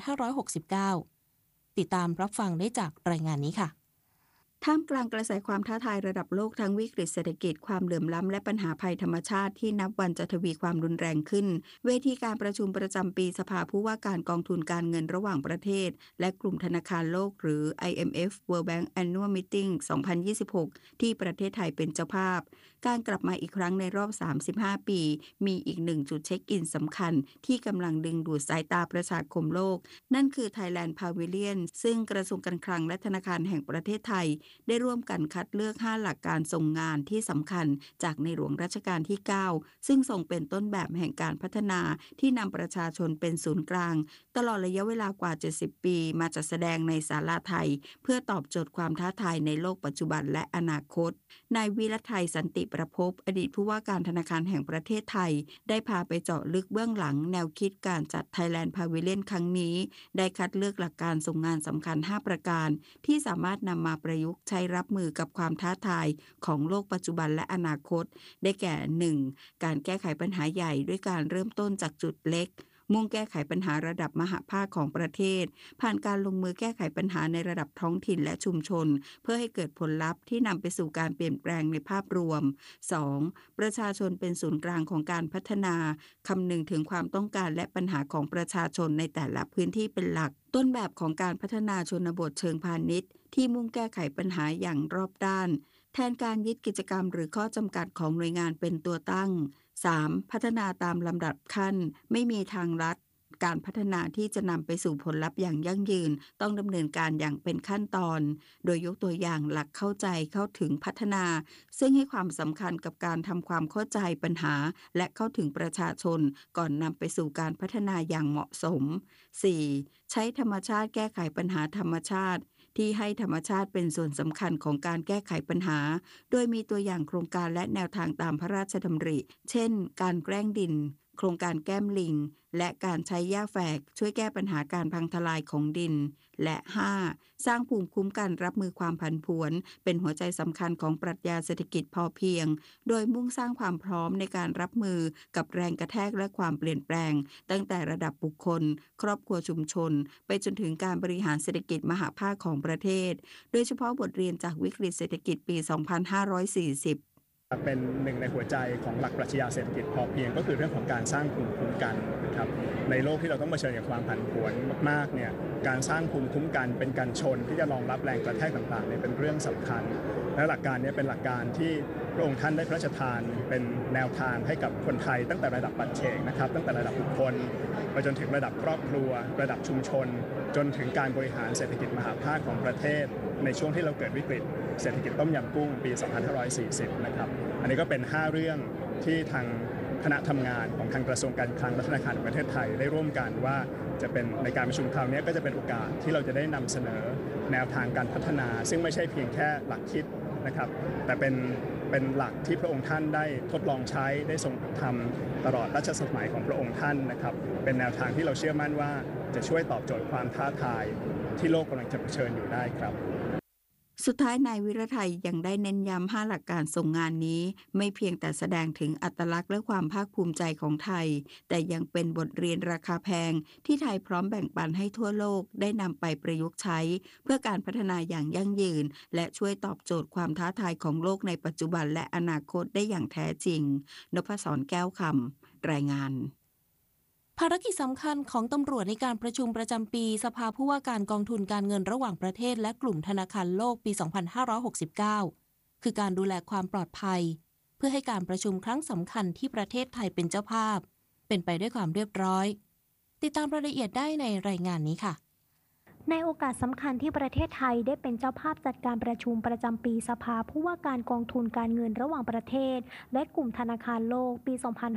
2569 ติดตามรับฟังได้จากรายงานนี้ค่ะท่ามกลางกระแสความท้าทายระดับโลกทั้งวิกฤตเศรษฐกิจความเหลื่อมล้ำและปัญหาภัยธรรมชาติที่นับวันจะทวีความรุนแรงขึ้นเวทีการประชุมประจำปีสภาผู้ว่าการกองทุนการเงินระหว่างประเทศและกลุ่มธนาคารโลกหรือ IMF World Bank Annual Meeting 2026 ที่ประเทศไทยเป็นเจ้าภาพการกลับมาอีกครั้งในรอบ 35 ปีมีอีกหนึ่งจุดเช็คอินสำคัญที่กำลังดึงดูดสายตาประชาคมโลกนั่นคือ Thailand Pavilion ซึ่งกระทรวงการคลังและธนาคารแห่งประเทศไทยได้ร่วมกันคัดเลือก 5 หลักการทรงงานที่สำคัญจากในหลวงรัชกาลที่ 9 ซึ่งทรงเป็นต้นแบบแห่งการพัฒนาที่นำประชาชนเป็นศูนย์กลางตลอดระยะเวลากว่า 70 ปีมาจัดแสดงในศาลาไทยเพื่อตอบโจทย์ความท้าทายในโลกปัจจุบันและอนาคตนายวิรไทยสันติประภพอดีตผู้ว่าการธนาคารแห่งประเทศไทยได้พาไปเจาะลึกเบื้องหลังแนวคิดการจัด Thailand Pavilion ครั้งนี้ได้คัดเลือกหลักการทรงงานสำคัญ 5 ประการที่สามารถนำมาประยุกต์ใช้รับมือกับความท้าทายของโลกปัจจุบันและอนาคตได้แก่ 1. การแก้ไขปัญหาใหญ่ด้วยการเริ่มต้นจากจุดเล็กมุ่งแก้ไขปัญหาระดับมหภาคของประเทศผ่านการลงมือแก้ไขปัญหาในระดับท้องถิ่นและชุมชนเพื่อให้เกิดผลลัพธ์ที่นำไปสู่การเปลี่ยนแปลงในภาพรวม 2. ประชาชนเป็นศูนย์กลางของการพัฒนาคำนึงถึงความต้องการและปัญหาของประชาชนในแต่ละพื้นที่เป็นหลักต้นแบบของการพัฒนาชนบทเชิงพาณิชย์ที่มุ่งแก้ไขปัญหาอย่างรอบด้านแทนการยึดกิจกรรมหรือข้อจำกัดของหน่วยงานเป็นตัวตั้ง 3. พัฒนาตามลำดับขั้นไม่มีทางลัดการพัฒนาที่จะนำไปสู่ผลลัพธ์อย่างยั่งยืนต้องดำเนินการอย่างเป็นขั้นตอนโดยยกตัวอย่างหลักเข้าใจเข้าถึงพัฒนาซึ่งให้ความสำคัญกับการทำความเข้าใจปัญหาและเข้าถึงประชาชนก่อนนำไปสู่การพัฒนาอย่างเหมาะสม 4. ใช้ธรรมชาติแก้ไขปัญหาธรรมชาติที่ให้ธรรมชาติเป็นส่วนสำคัญของการแก้ไขปัญหาโดยมีตัวอย่างโครงการและแนวทางตามพระราชดำริเช่นการแกล้งดินโครงการแก้มลิงและการใช้หญ้าแฝกช่วยแก้ปัญหาการพังทลายของดินและ 5. สร้างภูมิคุ้มกันรับมือความผันผวนเป็นหัวใจสำคัญของปรัชญาเศรษฐกิจพอเพียงโดยมุ่งสร้างความพร้อมในการรับมือกับแรงกระแทกและความเปลี่ยนแปลงตั้งแต่ระดับบุคคลครอบครัวชุมชนไปจนถึงการบริหารเศรษฐกิจมหภาคของประเทศโดยเฉพาะบทเรียนจากวิกฤตเศรษฐกิจปี 2540 เป็นหนึ่งในหัวใจของหลักปรัชญาเศรษฐกิจพอเพียงก็คือเรื่องของการสร้างภูมิคุ้มกันนะครับในโลกที่เราต้องเผชิญกับความผันผวนมากๆเนี่ยการสร้างภูมิคุ้มกันเป็นการชนที่จะรองรับแรงกระแทกต่างๆเนี่ยเป็นเรื่องสำคัญและหลักการนี้เป็นหลักการที่พระองค์ท่านได้พระราชทานเป็นแนวทางให้กับคนไทยตั้งแต่ระดับปัจเจกนะครับตั้งแต่ระดับบุคคลไปจนถึงระดับครอบครัวระดับชุมชนจนถึงการบริหารเศรษฐกิจมหภาคของประเทศในช่วงที่เราเกิดวิกฤตเศรษฐกิจต้มยำกุ้งปี 2540 นะครับอันนี้ก็เป็น 5 เรื่องที่ทางคณะทำงานของทางกระทรวงการคลังและธนาคารแห่งประเทศไทยได้ร่วมกันว่าจะเป็นในการประชุมคราวนี้ก็จะเป็นโอกาสที่เราจะได้นำเสนอแนวทางการพัฒนาซึ่งไม่ใช่เพียงแค่หลักคิดนะครับแต่เป็นหลักที่พระองค์ท่านได้ทดลองใช้ได้ทรงทำตลอดรัชสมัยของพระองค์ท่านนะครับเป็นแนวทางที่เราเชื่อมั่นว่าจะช่วยตอบโจทย์ความท้าทายที่โลกกำลังจะเผชิญอยู่ได้ครับสุดท้ายนายวิรไทยยังได้เน้นย้ำ5 หลักการส่งงานนี้ไม่เพียงแต่แสดงถึงอัตลักษณ์และความภาคภูมิใจของไทยแต่ยังเป็นบทเรียนราคาแพงที่ไทยพร้อมแบ่งปันให้ทั่วโลกได้นำไปประยุกต์ใช้เพื่อการพัฒนาอย่างยั่งยืนและช่วยตอบโจทย์ความท้าทายของโลกในปัจจุบันและอนาคตได้อย่างแท้จริงนพศร แก้วคำรายงานภารกิจสำคัญของตำรวจในการประชุมประจำปีสภาผู้ว่าการกองทุนการเงินระหว่างประเทศและกลุ่มธนาคารโลกปี 2569 คือการดูแลความปลอดภัยเพื่อให้การประชุมครั้งสำคัญที่ประเทศไทยเป็นเจ้าภาพเป็นไปด้วยความเรียบร้อยติดตามรายละเอียดได้ในรายงานนี้ค่ะในโอกาสสำคัญที่ประเทศไทยได้เป็นเจ้าภาพจัดการประชุมประจำปีสภาผู้ว่าการกองทุนการเงินระหว่างประเทศและกลุ่มธนาคารโลกปี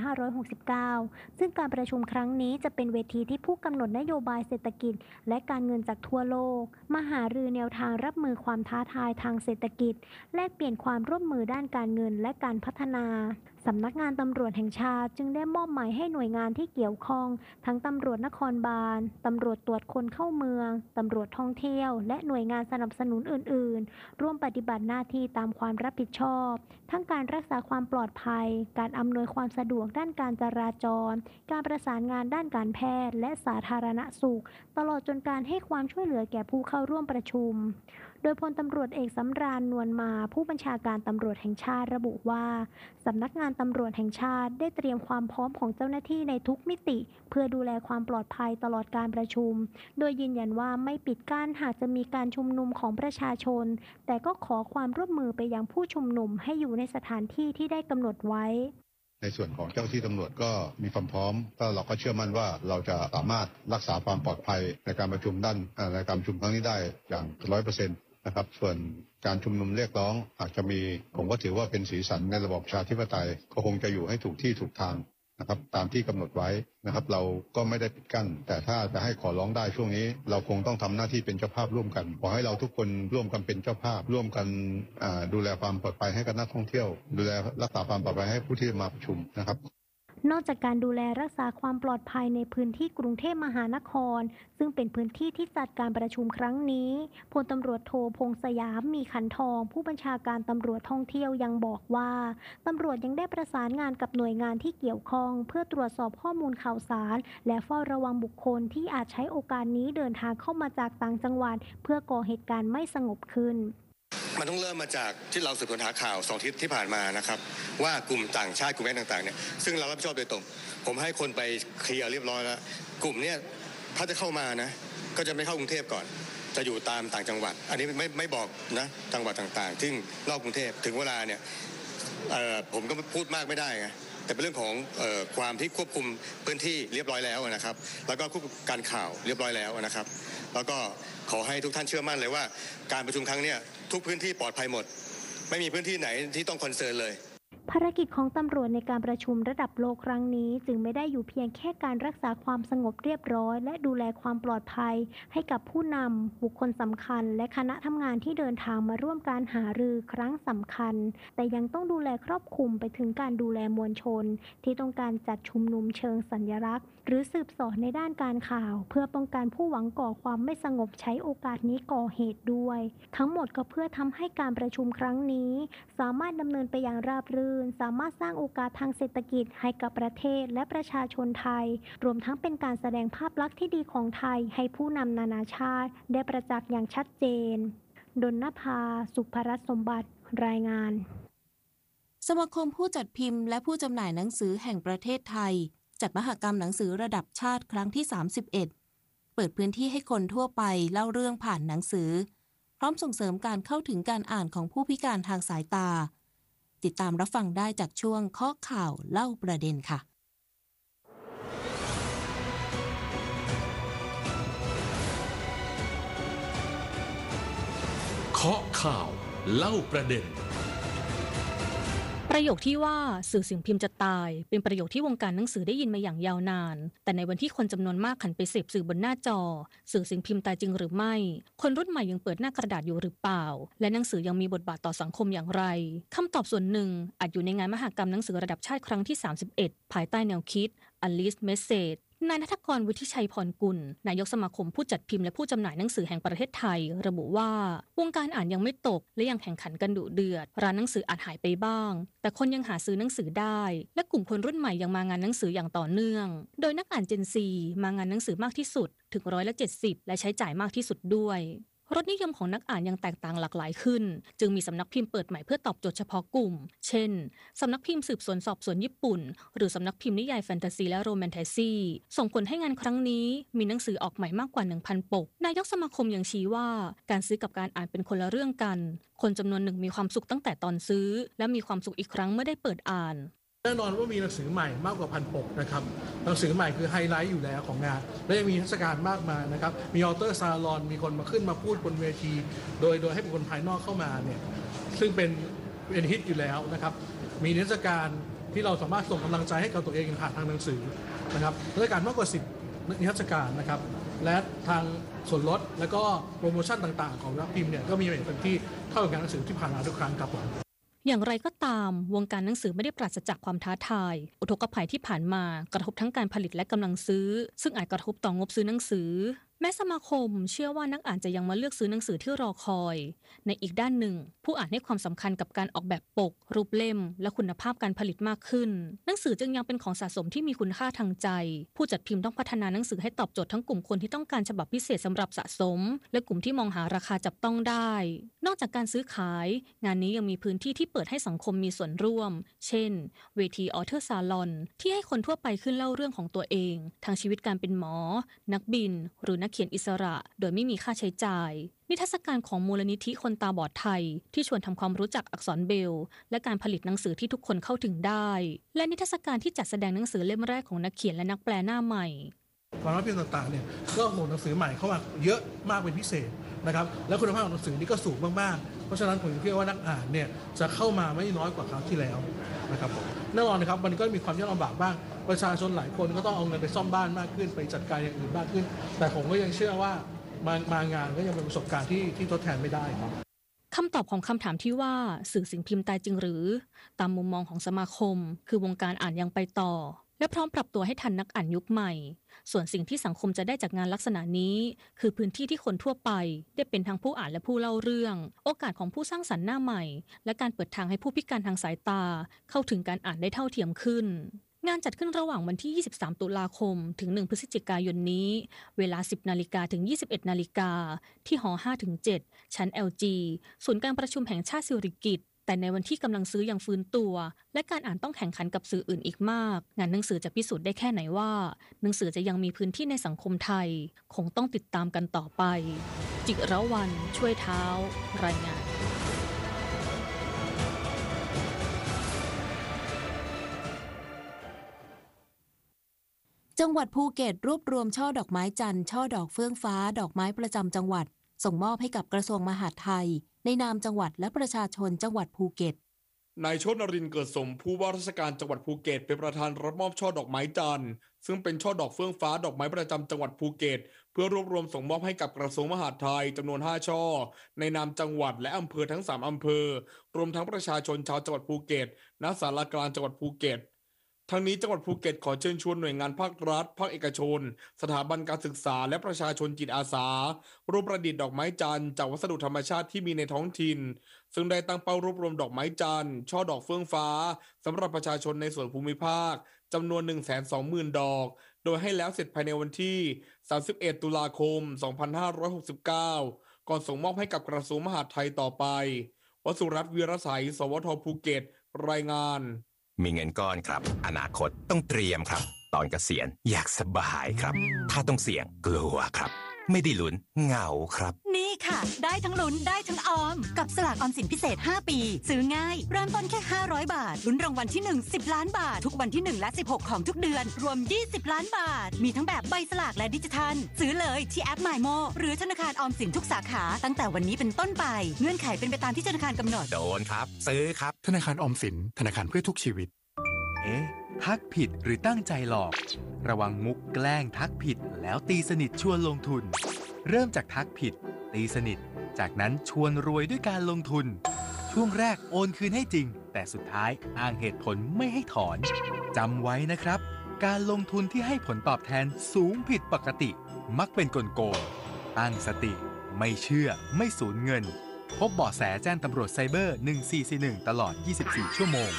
2569 ซึ่งการประชุมครั้งนี้จะเป็นเวทีที่ผู้กำหนดนโยบายเศรษฐกิจและการเงินจากทั่วโลกมาหารือแนวทางรับมือความท้าทายทางเศรษฐกิจแลกเปลี่ยนความร่วมมือด้านการเงินและการพัฒนาสำนักงานตำรวจแห่งชาติจึงได้มอบหมายให้หน่วยงานที่เกี่ยวข้องทั้งตำรวจนครบาลตำรวจตรวจคนเข้าเมืองตำรวจท่องเที่ยวและหน่วยงานสนับสนุนอื่นๆร่วมปฏิบัติหน้าที่ตามความรับผิดชอบทั้งการรักษาความปลอดภัยการอำนวยความสะดวกด้านการจราจรการประสานงานด้านการแพทย์และสาธารณสุขตลอดจนการให้ความช่วยเหลือแก่ผู้เข้าร่วมประชุมโดยพลตำรวจเอกสำราญนวลมาผู้บัญชาการตำรวจแห่งชาติระบุว่าสำนักงานตำรวจแห่งชาติได้เตรียมความพร้อมของเจ้าหน้าที่ในทุกมิติเพื่อดูแลความปลอดภัยตลอดการประชุมโดยยืนยันว่าไม่ปิดกั้นหากจะมีการชุมนุมของประชาชนแต่ก็ขอความร่วมมือไปยังผู้ชุมนุมให้อยู่ในสถานที่ที่ได้กำหนดไว้ในส่วนของเจ้าที่ตำรวจก็มีความพร้อมก็เราก็เชื่อมั่นว่าเราจะสามารถรักษาความปลอดภัยในการประชุมในการประชุมครั้งนี้ได้อย่าง 100%นะครับส่วนการชุมนุมเรียกร้องอาจจะมีผมก็ถือว่าเป็นสีสันในระบบประชาธิปไตยก็คงจะอยู่ให้ถูกที่ถูกทางนะครับตามที่กำหนดไว้นะครับเราก็ไม่ได้ปิดกั้นแต่ถ้าจะให้ขอร้องได้ช่วงนี้เราคงต้องทำหน้าที่เป็นเจ้าภาพร่วมกันขอให้เราทุกคนร่วมกันเป็นเจ้าภาพร่วมกันดูแลความปลอดภัยให้กับนักท่องเที่ยวดูแลรักษาความปลอดภัยให้ผู้ที่มาประชุมนะครับนอกจากการดูแลรักษาความปลอดภัยในพื้นที่กรุงเทพมหานครซึ่งเป็นพื้นที่ที่จัดการประชุมครั้งนี้พลตำรวจโทพงษ์สยามมีขันทองผู้บัญชาการตำรวจท่องเที่ยวยังบอกว่าตำรวจยังได้ประสานงานกับหน่วยงานที่เกี่ยวข้องเพื่อตรวจสอบข้อมูลข่าวสารและเฝ้าระวังบุคคลที่อาจใช้โอกาสนี้เดินทางเข้ามาจากต่างจังหวัดเพื่อก่อเหตุการณ์ไม่สงบขึ้นมันต้องเริ่มมาจากที่เราสืบสวนหาข่าว2 อาทิตย์ที่ผ่านมานะครับว่ากลุ่มต่างชาติกลุ่มแม่ต่างๆเนี่ยซึ่งเรารับผิดชอบโดยตรงผมให้คนไปเคลียร์เรียบร้อยแล้วกลุ่มเนี่ยถ้าจะเข้ามานะก็จะไม่เข้ากรุงเทพก่อนจะอยู่ตามต่างจังหวัดอันนี้ไม่บอกนะจังหวัดต่างๆซึ่งนอกกรุงเทพถึงเวลาเนี่ยผมก็พูดมากไม่ได้ไงแต่เป็นเรื่องของความที่ควบคุมพื้นที่เรียบร้อยแล้วนะครับแล้วก็ควบคุมการข่าวเรียบร้อยแล้วนะครับแล้วก็ขอให้ทุกท่านเชื่อมั่นเลยว่าการประชุมครั้งนี้ทุกพื้นที่ปลอดภัยหมดไม่มีพื้นที่ไหนที่ต้องคอนเซิร์นเลยภารกิจของตำรวจในการประชุมระดับโลกครั้งนี้จึงไม่ได้อยู่เพียงแค่การรักษาความสงบเรียบร้อยและดูแลความปลอดภัยให้กับผู้นำบุคคลสำคัญและคณะทำงานที่เดินทางมาร่วมการหารือครั้งสำคัญแต่ยังต้องดูแลครอบคลุมไปถึงการดูแลมวลชนที่ต้องการจัดชุมนุมเชิงสัญลักษณ์หรือสืบสอในด้านการข่าวเพื่อป้องกันผู้หวังก่อความไม่สงบใช้โอกาสนี้ก่อเหตุด้วยทั้งหมดก็เพื่อทำให้การประชุมครั้งนี้สามารถดำเนินไปอย่างราบรื่นสามารถสร้างโอกาสทางเศรษฐกิจให้กับประเทศและประชาชนไทยรวมทั้งเป็นการแสดงภาพลักษณ์ที่ดีของไทยให้ผู้นำนานาชาติได้ประจักษ์อย่างชัดเจนดลนภาสุภรัตน์สมบัติรายงานสมาคมผู้จัดพิมพ์และผู้จำหน่ายหนังสือแห่งประเทศไทยจัดมหกรรมหนังสือระดับชาติครั้งที่ 31 เปิดพื้นที่ให้คนทั่วไปเล่าเรื่องผ่านหนังสือพร้อมส่งเสริมการเข้าถึงการอ่านของผู้พิการทางสายตาติดตามรับฟังได้จากช่วงข้อข่าวเล่าประเด็นค่ะเคาะข่าวเล่าประเด็นประโยคที่ว่าสื่อสิ่งพิมพ์จะตายเป็นประโยคที่วงการหนังสือได้ยินมาอย่างยาวนานแต่ในวันที่คนจำนวนมากหันไปเสพสื่อบนหน้าจอสื่อสิ่งพิมพ์ตายจริงหรือไม่คนรุ่นใหม่ยังเปิดหน้ากระดาษอยู่หรือเปล่าและหนังสือยังมีบทบาทต่อสังคมอย่างไรคำตอบส่วนหนึ่งอาจอยู่ในงานมหกรรมหนังสือระดับชาติครั้งที่ 31 ภายใต้แนวคิด Unleash Message นายณัฐกร วุฒิชัยพรกุลนายกสมาคมผู้จัดพิมพ์และผู้จำหน่ายหนังสือแห่งประเทศไทยระบุว่าวงการอ่านยังไม่ตกและยังแข่งขันกันดุเดือดร้านหนังสืออาจหายไปบ้างแต่คนยังหาซื้อหนังสือได้และกลุ่มคนรุ่นใหม่ยังมางานหนังสืออย่างต่อเนื่องโดยนักอ่าน Gen Z มางานหนังสือมากที่สุดถึง70%และใช้จ่ายมากที่สุดด้วยรสนิยมของนักอ่านยังแตกต่างหลากหลายขึ้นจึงมีสำนักพิมพ์เปิดใหม่เพื่อตอบโจทย์เฉพาะกลุ่มเช่นสำนักพิมพ์สืบสวนสอบสวนญี่ปุ่นหรือสำนักพิมพ์นิยายแฟนตาซีและโรแมนติซีส่งผลให้งานครั้งนี้มีหนังสือออกใหม่มากกว่า 1,000 ปกนายกสมาคมยังชี้ว่าการซื้อกับการอ่านเป็นคนละเรื่องกันคนจำนวนหนึ่งมีความสุขตั้งแต่ตอนซื้อและมีความสุขอีกครั้งเมื่อได้เปิดอ่านแน่นอนว่ามีหนังสือใหม่มากกว่า1,000 ปกนะครับหนังสือใหม่คือไฮไลท์อยู่แล้วของงานและยังมีเทศกาลมากมายนะครับมีออเตอร์ซาลอนมีคนมาขึ้นมาพูดบนเวทีโดยให้บุคคลภายนอกเข้ามาเนี่ยซึ่งเป็นฮิตอยู่แล้วนะครับมีเทศกาลที่เราสามารถส่งกำลังใจให้กับตัวเองผ่านทางหนังสือนะครับเทศกาลมากกว่า10นิทรรศการนะครับและทางส่วนลดและก็โปรโมชั่นต่างๆของนักพิมพ์เนี่ยก็มีเป็นที่เข้ากับงานหนังสือที่ผ่านมาทุกครั้งครับผมอย่างไรก็ตามวงการหนังสือไม่ได้ปราศจากความท้าทายอุทกภัยที่ผ่านมากระทบทั้งการผลิตและกำลังซื้อซึ่งอาจกระทบต่องบซื้อหนังสือแม้สมาคมเชื่อว่านักอ่านจะยังมาเลือกซื้อหนังสือที่รอคอยในอีกด้านหนึ่งผู้อ่านให้ความสำคัญกับการออกแบบปกรูปเล่มและคุณภาพการผลิตมากขึ้นหนังสือจึงยังเป็นของสะสมที่มีคุณค่าทางใจผู้จัดพิมพ์ต้องพัฒนาหนังสือให้ตอบโจทย์ทั้งกลุ่มคนที่ต้องการฉบับพิเศษสำหรับสะสมและกลุ่มที่มองหาราคาจับต้องได้นอกจากการซื้อขายงานนี้ยังมีพื้นที่ที่เปิดให้สังคมมีส่วนร่วมเช่นเวทีออเทอร์ซาลอนที่ให้คนทั่วไปขึ้นเล่าเรื่องของตัวเองทางชีวิตการเป็นหมอนักบินหรือนักเขียนอิสระโดยไม่มีค่าใช้จ่ายนิทรรศการของมูลนิธิคนตาบอดไทยที่ชวนทำความรู้จักอักษรเบรลล์และการผลิตหนังสือที่ทุกคนเข้าถึงได้และนิทรรศการที่จัดแสดงหนังสือเล่มแรกของนักเขียนและนักแปลหน้าใหม่ความรับผิดต่างๆเนี่ยก็โหลดหนังสือใหม่เข้ามาเยอะมากเป็นพิเศษนะครับและคุณภาพของหนังสือนี่ก็สูงมากๆเพราะฉะนั้นผมคิดว่านักอ่านเนี่ยจะเข้ามาไม่น้อยกว่าคราวที่แล้วนะครับแน่นอนนะครับมันก็มีความยากลำบากบ้างประชาชนหลายคนก็ต้องเอาเงินไปซ่อมบ้านมากขึ้นไปจัดการอย่างอื่นมากขึ้นแต่ผมก็ยังเชื่อว่ามางานก็ยังเป็นประสบการณ์ที่ทดแทนไม่ได้ครับคำตอบของคำถามที่ว่าสื่อสิ่งพิมพ์ตายจริงหรือตามมุมมองของสมาคมคือวงการอ่านยังไปต่อและพร้อมปรับตัวให้ทันนักอ่านยุคใหม่ส่วนสิ่งที่สังคมจะได้จากงานลักษณะนี้คือพื้นที่ที่คนทั่วไปได้เป็นทั้งผู้อ่านและผู้เล่าเรื่องโอกาสของผู้สร้างสรรค์หน้าใหม่และการเปิดทางให้ผู้พิการทางสายตาเข้าถึงการอ่านได้เท่าเทียมขึ้นงานจัดขึ้นระหว่างวันที่23ตุลาคมถึง1พฤศจิกายนนี้เวลา 10 นาฬิกาถึง 21 นาฬิกาที่หอ 5-7 ชั้น LG ศูนย์การประชุมแห่งชาติสิริกิติ์แต่ในวันที่กำลังซื้อยังฟื้นตัวและการอ่านต้องแข่งขันกับสื่ออื่นอีกมากงานหนังสือจะพิสูจน์ได้แค่ไหนว่าหนังสือจะยังมีพื้นที่ในสังคมไทยคงต้องติดตามกันต่อไปจิระวรรณช่วยเท้ารายงานจังหวัดภูเก็ตรวบรวมช่อดอกไม้จันทร์ช่อดอกเฟื่องฟ้าดอกไม้ประจำจังหวัดส่งมอบให้กับกระทรวงมหาดไทยในนามจังหวัดและประชาชนจังหวัดภูเก็ตนายโชตินรินทร์เกิดสมผู้ว่าราชการจังหวัดภูเก็ตเป็นประธานรับมอบช่อดอกไม้จันทร์ซึ่งเป็นช่อดอกเฟื่องฟ้าดอกไม้ประจำจังหวัดภูเก็ตเพื่อรวบรวมส่งมอบให้กับกระทรวงมหาดไทยจำนวน5ช่อในนามจังหวัดและอำเภอทั้ง3อำเภอรวมทั้งประชาชนชาวจังหวัดภูเก็ตณศาลากลางจังหวัดภูเก็ตทั้งนี้จังหวัดภูเก็ตขอเชิญชวนหน่วยงานภาครัฐภาคเอกชนสถาบันการศึกษาและประชาชนจิตอาสาร่วมประดิษฐ์ดอกไม้จันทร์จากวัสดุธรรมชาติที่มีในท้องถิ่นซึ่งได้ตั้งเป้ารวบรวมดอกไม้จันทร์ช่อดอกเฟื่องฟ้าสำหรับประชาชนในส่วนภูมิภาคจำนวน 120,000 ดอกโดยให้แล้วเสร็จภายในวันที่31ตุลาคม2569ก่อนส่งมอบให้กับกระทรวงมหาดไทยต่อไปวสุรัตน์ วีรไสย สวท.ภูเก็ตรายงานมีเงินก้อนครับอนาคตต้องเตรียมครับตอนเกษียณอยากสบายครับถ้าต้องเสี่ยงกลัวครับไม่ได้ลุ้นเหงาครับนี่ค่ะได้ทั้งลุ้นได้ทั้งออมกับสลากออมสินพิเศษ5ปีซื้อง่ายเริ่มต้นแค่500บาทลุ้นรางวัลที่1 10ล้านบาททุกวันที่1และ16ของทุกเดือนรวม20ล้านบาทมีทั้งแบบใบสลากและดิจิทัลซื้อเลยที่แอป MyMo หรือธนาคารออมสินทุกสาขาตั้งแต่วันนี้เป็นต้นไปเงื่อนไขเป็นไปตามที่ธนาคารกำหนดโดนครับซื้อครับธนาคารออมสินธนาคารเพื่อทุกชีวิตทักผิดหรือตั้งใจหลอกระวังมุกแกล้งทักผิดแล้วตีสนิทชวนลงทุนเริ่มจากทักผิดตีสนิทจากนั้นชวนรวยด้วยการลงทุนช่วงแรกโอนคืนให้จริงแต่สุดท้ายอ้างเหตุผลไม่ให้ถอนจำไว้นะครับการลงทุนที่ให้ผลตอบแทนสูงผิดปกติมักเป็นกลโกงตั้งสติไม่เชื่อไม่สูญเงินพบเบาะแสแจ้งตำรวจไซเบอร์1441ตลอด24ชั่วโมง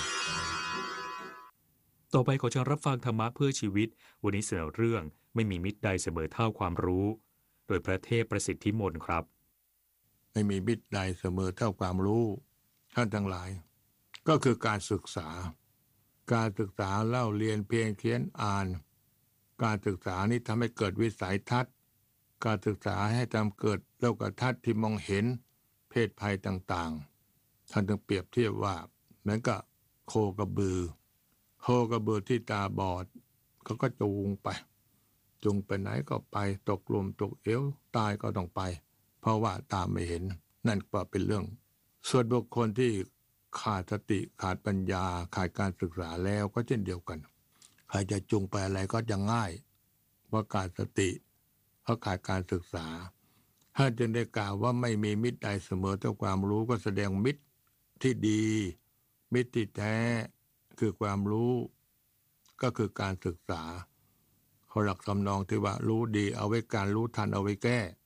ต่อไปขอเชิญรับฟังธรรมะเพื่อชีวิตวันนี้เสนอเรื่องไม่มีมิตรใดเสมอเท่าความรู้โดยพระเทพประสิทธิมนต์ครับไม่มีมิตรใดเสมอเท่าความรู้ท่านทั้งหลายก็คือการศึกษาเล่าเรียนเพียงเขียนอ่านการศึกษานี้ทำให้เกิดวิสัยทัศน์การศึกษาให้ทำเกิดโลกทัศน์ที่มองเห็นเพศภัยต่างๆท่านจึงเปรียบเทียบว่าเหมือนกับโคกระบือที่ตาบอดเขาก็จูงไปไหนก็ไปตกหลุมตกเหวตายก็ต้องไปเพราะว่าตาไม่เห็นนั่นก็เป็นเรื่องส่วนบุคคลที่ขาดสติขาดปัญญาขาดการศึกษาแล้วก็เช่นเดียวกันใครจะจูงไปอะไรก็จะง่ายเพราะขาดสติเพราะขาดการศึกษาถ้าจึงได้กล่าวว่าไม่มีมิตรใดเสมอเท่าความรู้ก็แสดงมิตรที่ดีมิตรที่แท้คือความรู้ก็คือการศึกษาเขาหลักสำนองที่ว่ารู้ดีเอาไว้การรู้ทันเอาไว้แก้